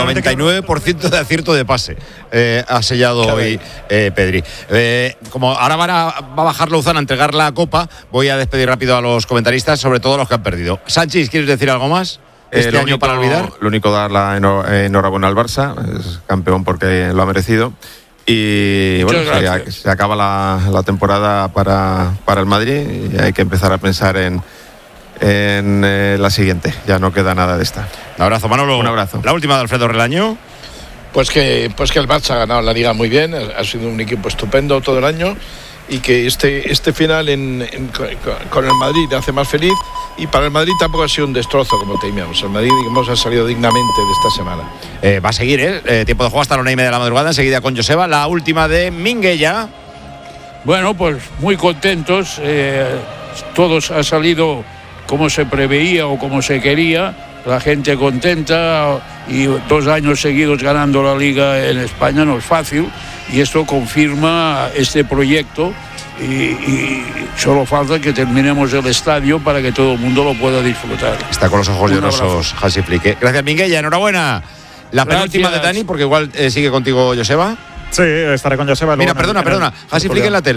99% de acierto de pase ha sellado hoy Pedri. Como ahora va a bajar Lozano a entregar la copa, voy a despedir rápido a los comentaristas, sobre todo los que han perdido. Sánchez, ¿quieres decir algo más? Este año para olvidar. Lo único, dar la enhorabuena al Barça, es campeón porque lo ha merecido. Y bueno, se acaba la temporada para el Madrid y hay que empezar a pensar en la siguiente. Ya no queda nada de esta. Un abrazo, Manolo. Un abrazo. La última de Alfredo Relaño. Pues que el Barça ha ganado la Liga muy bien, ha sido un equipo estupendo todo el año y que este final con el Madrid le hace más feliz, y para el Madrid tampoco ha sido un destrozo como temíamos. El Madrid, digamos, ha salido dignamente de esta semana. Va a seguir, tiempo de juego hasta la 1:30 de la madrugada, enseguida con Joseba, la última de Minguella. Bueno, pues muy contentos, todos ha salido como se preveía o como se quería, la gente contenta, y 2 años seguidos ganando la Liga en España no es fácil, y esto confirma este proyecto, y solo falta que terminemos el estadio para que todo el mundo lo pueda disfrutar. Está con los ojos llorosos Hansi Flick. Gracias, Minguella, enhorabuena. La penúltima de Dani, porque igual sigue contigo Joseba. Sí, estaré con Joseba. Mira, perdona, Hansi Flick en la tele.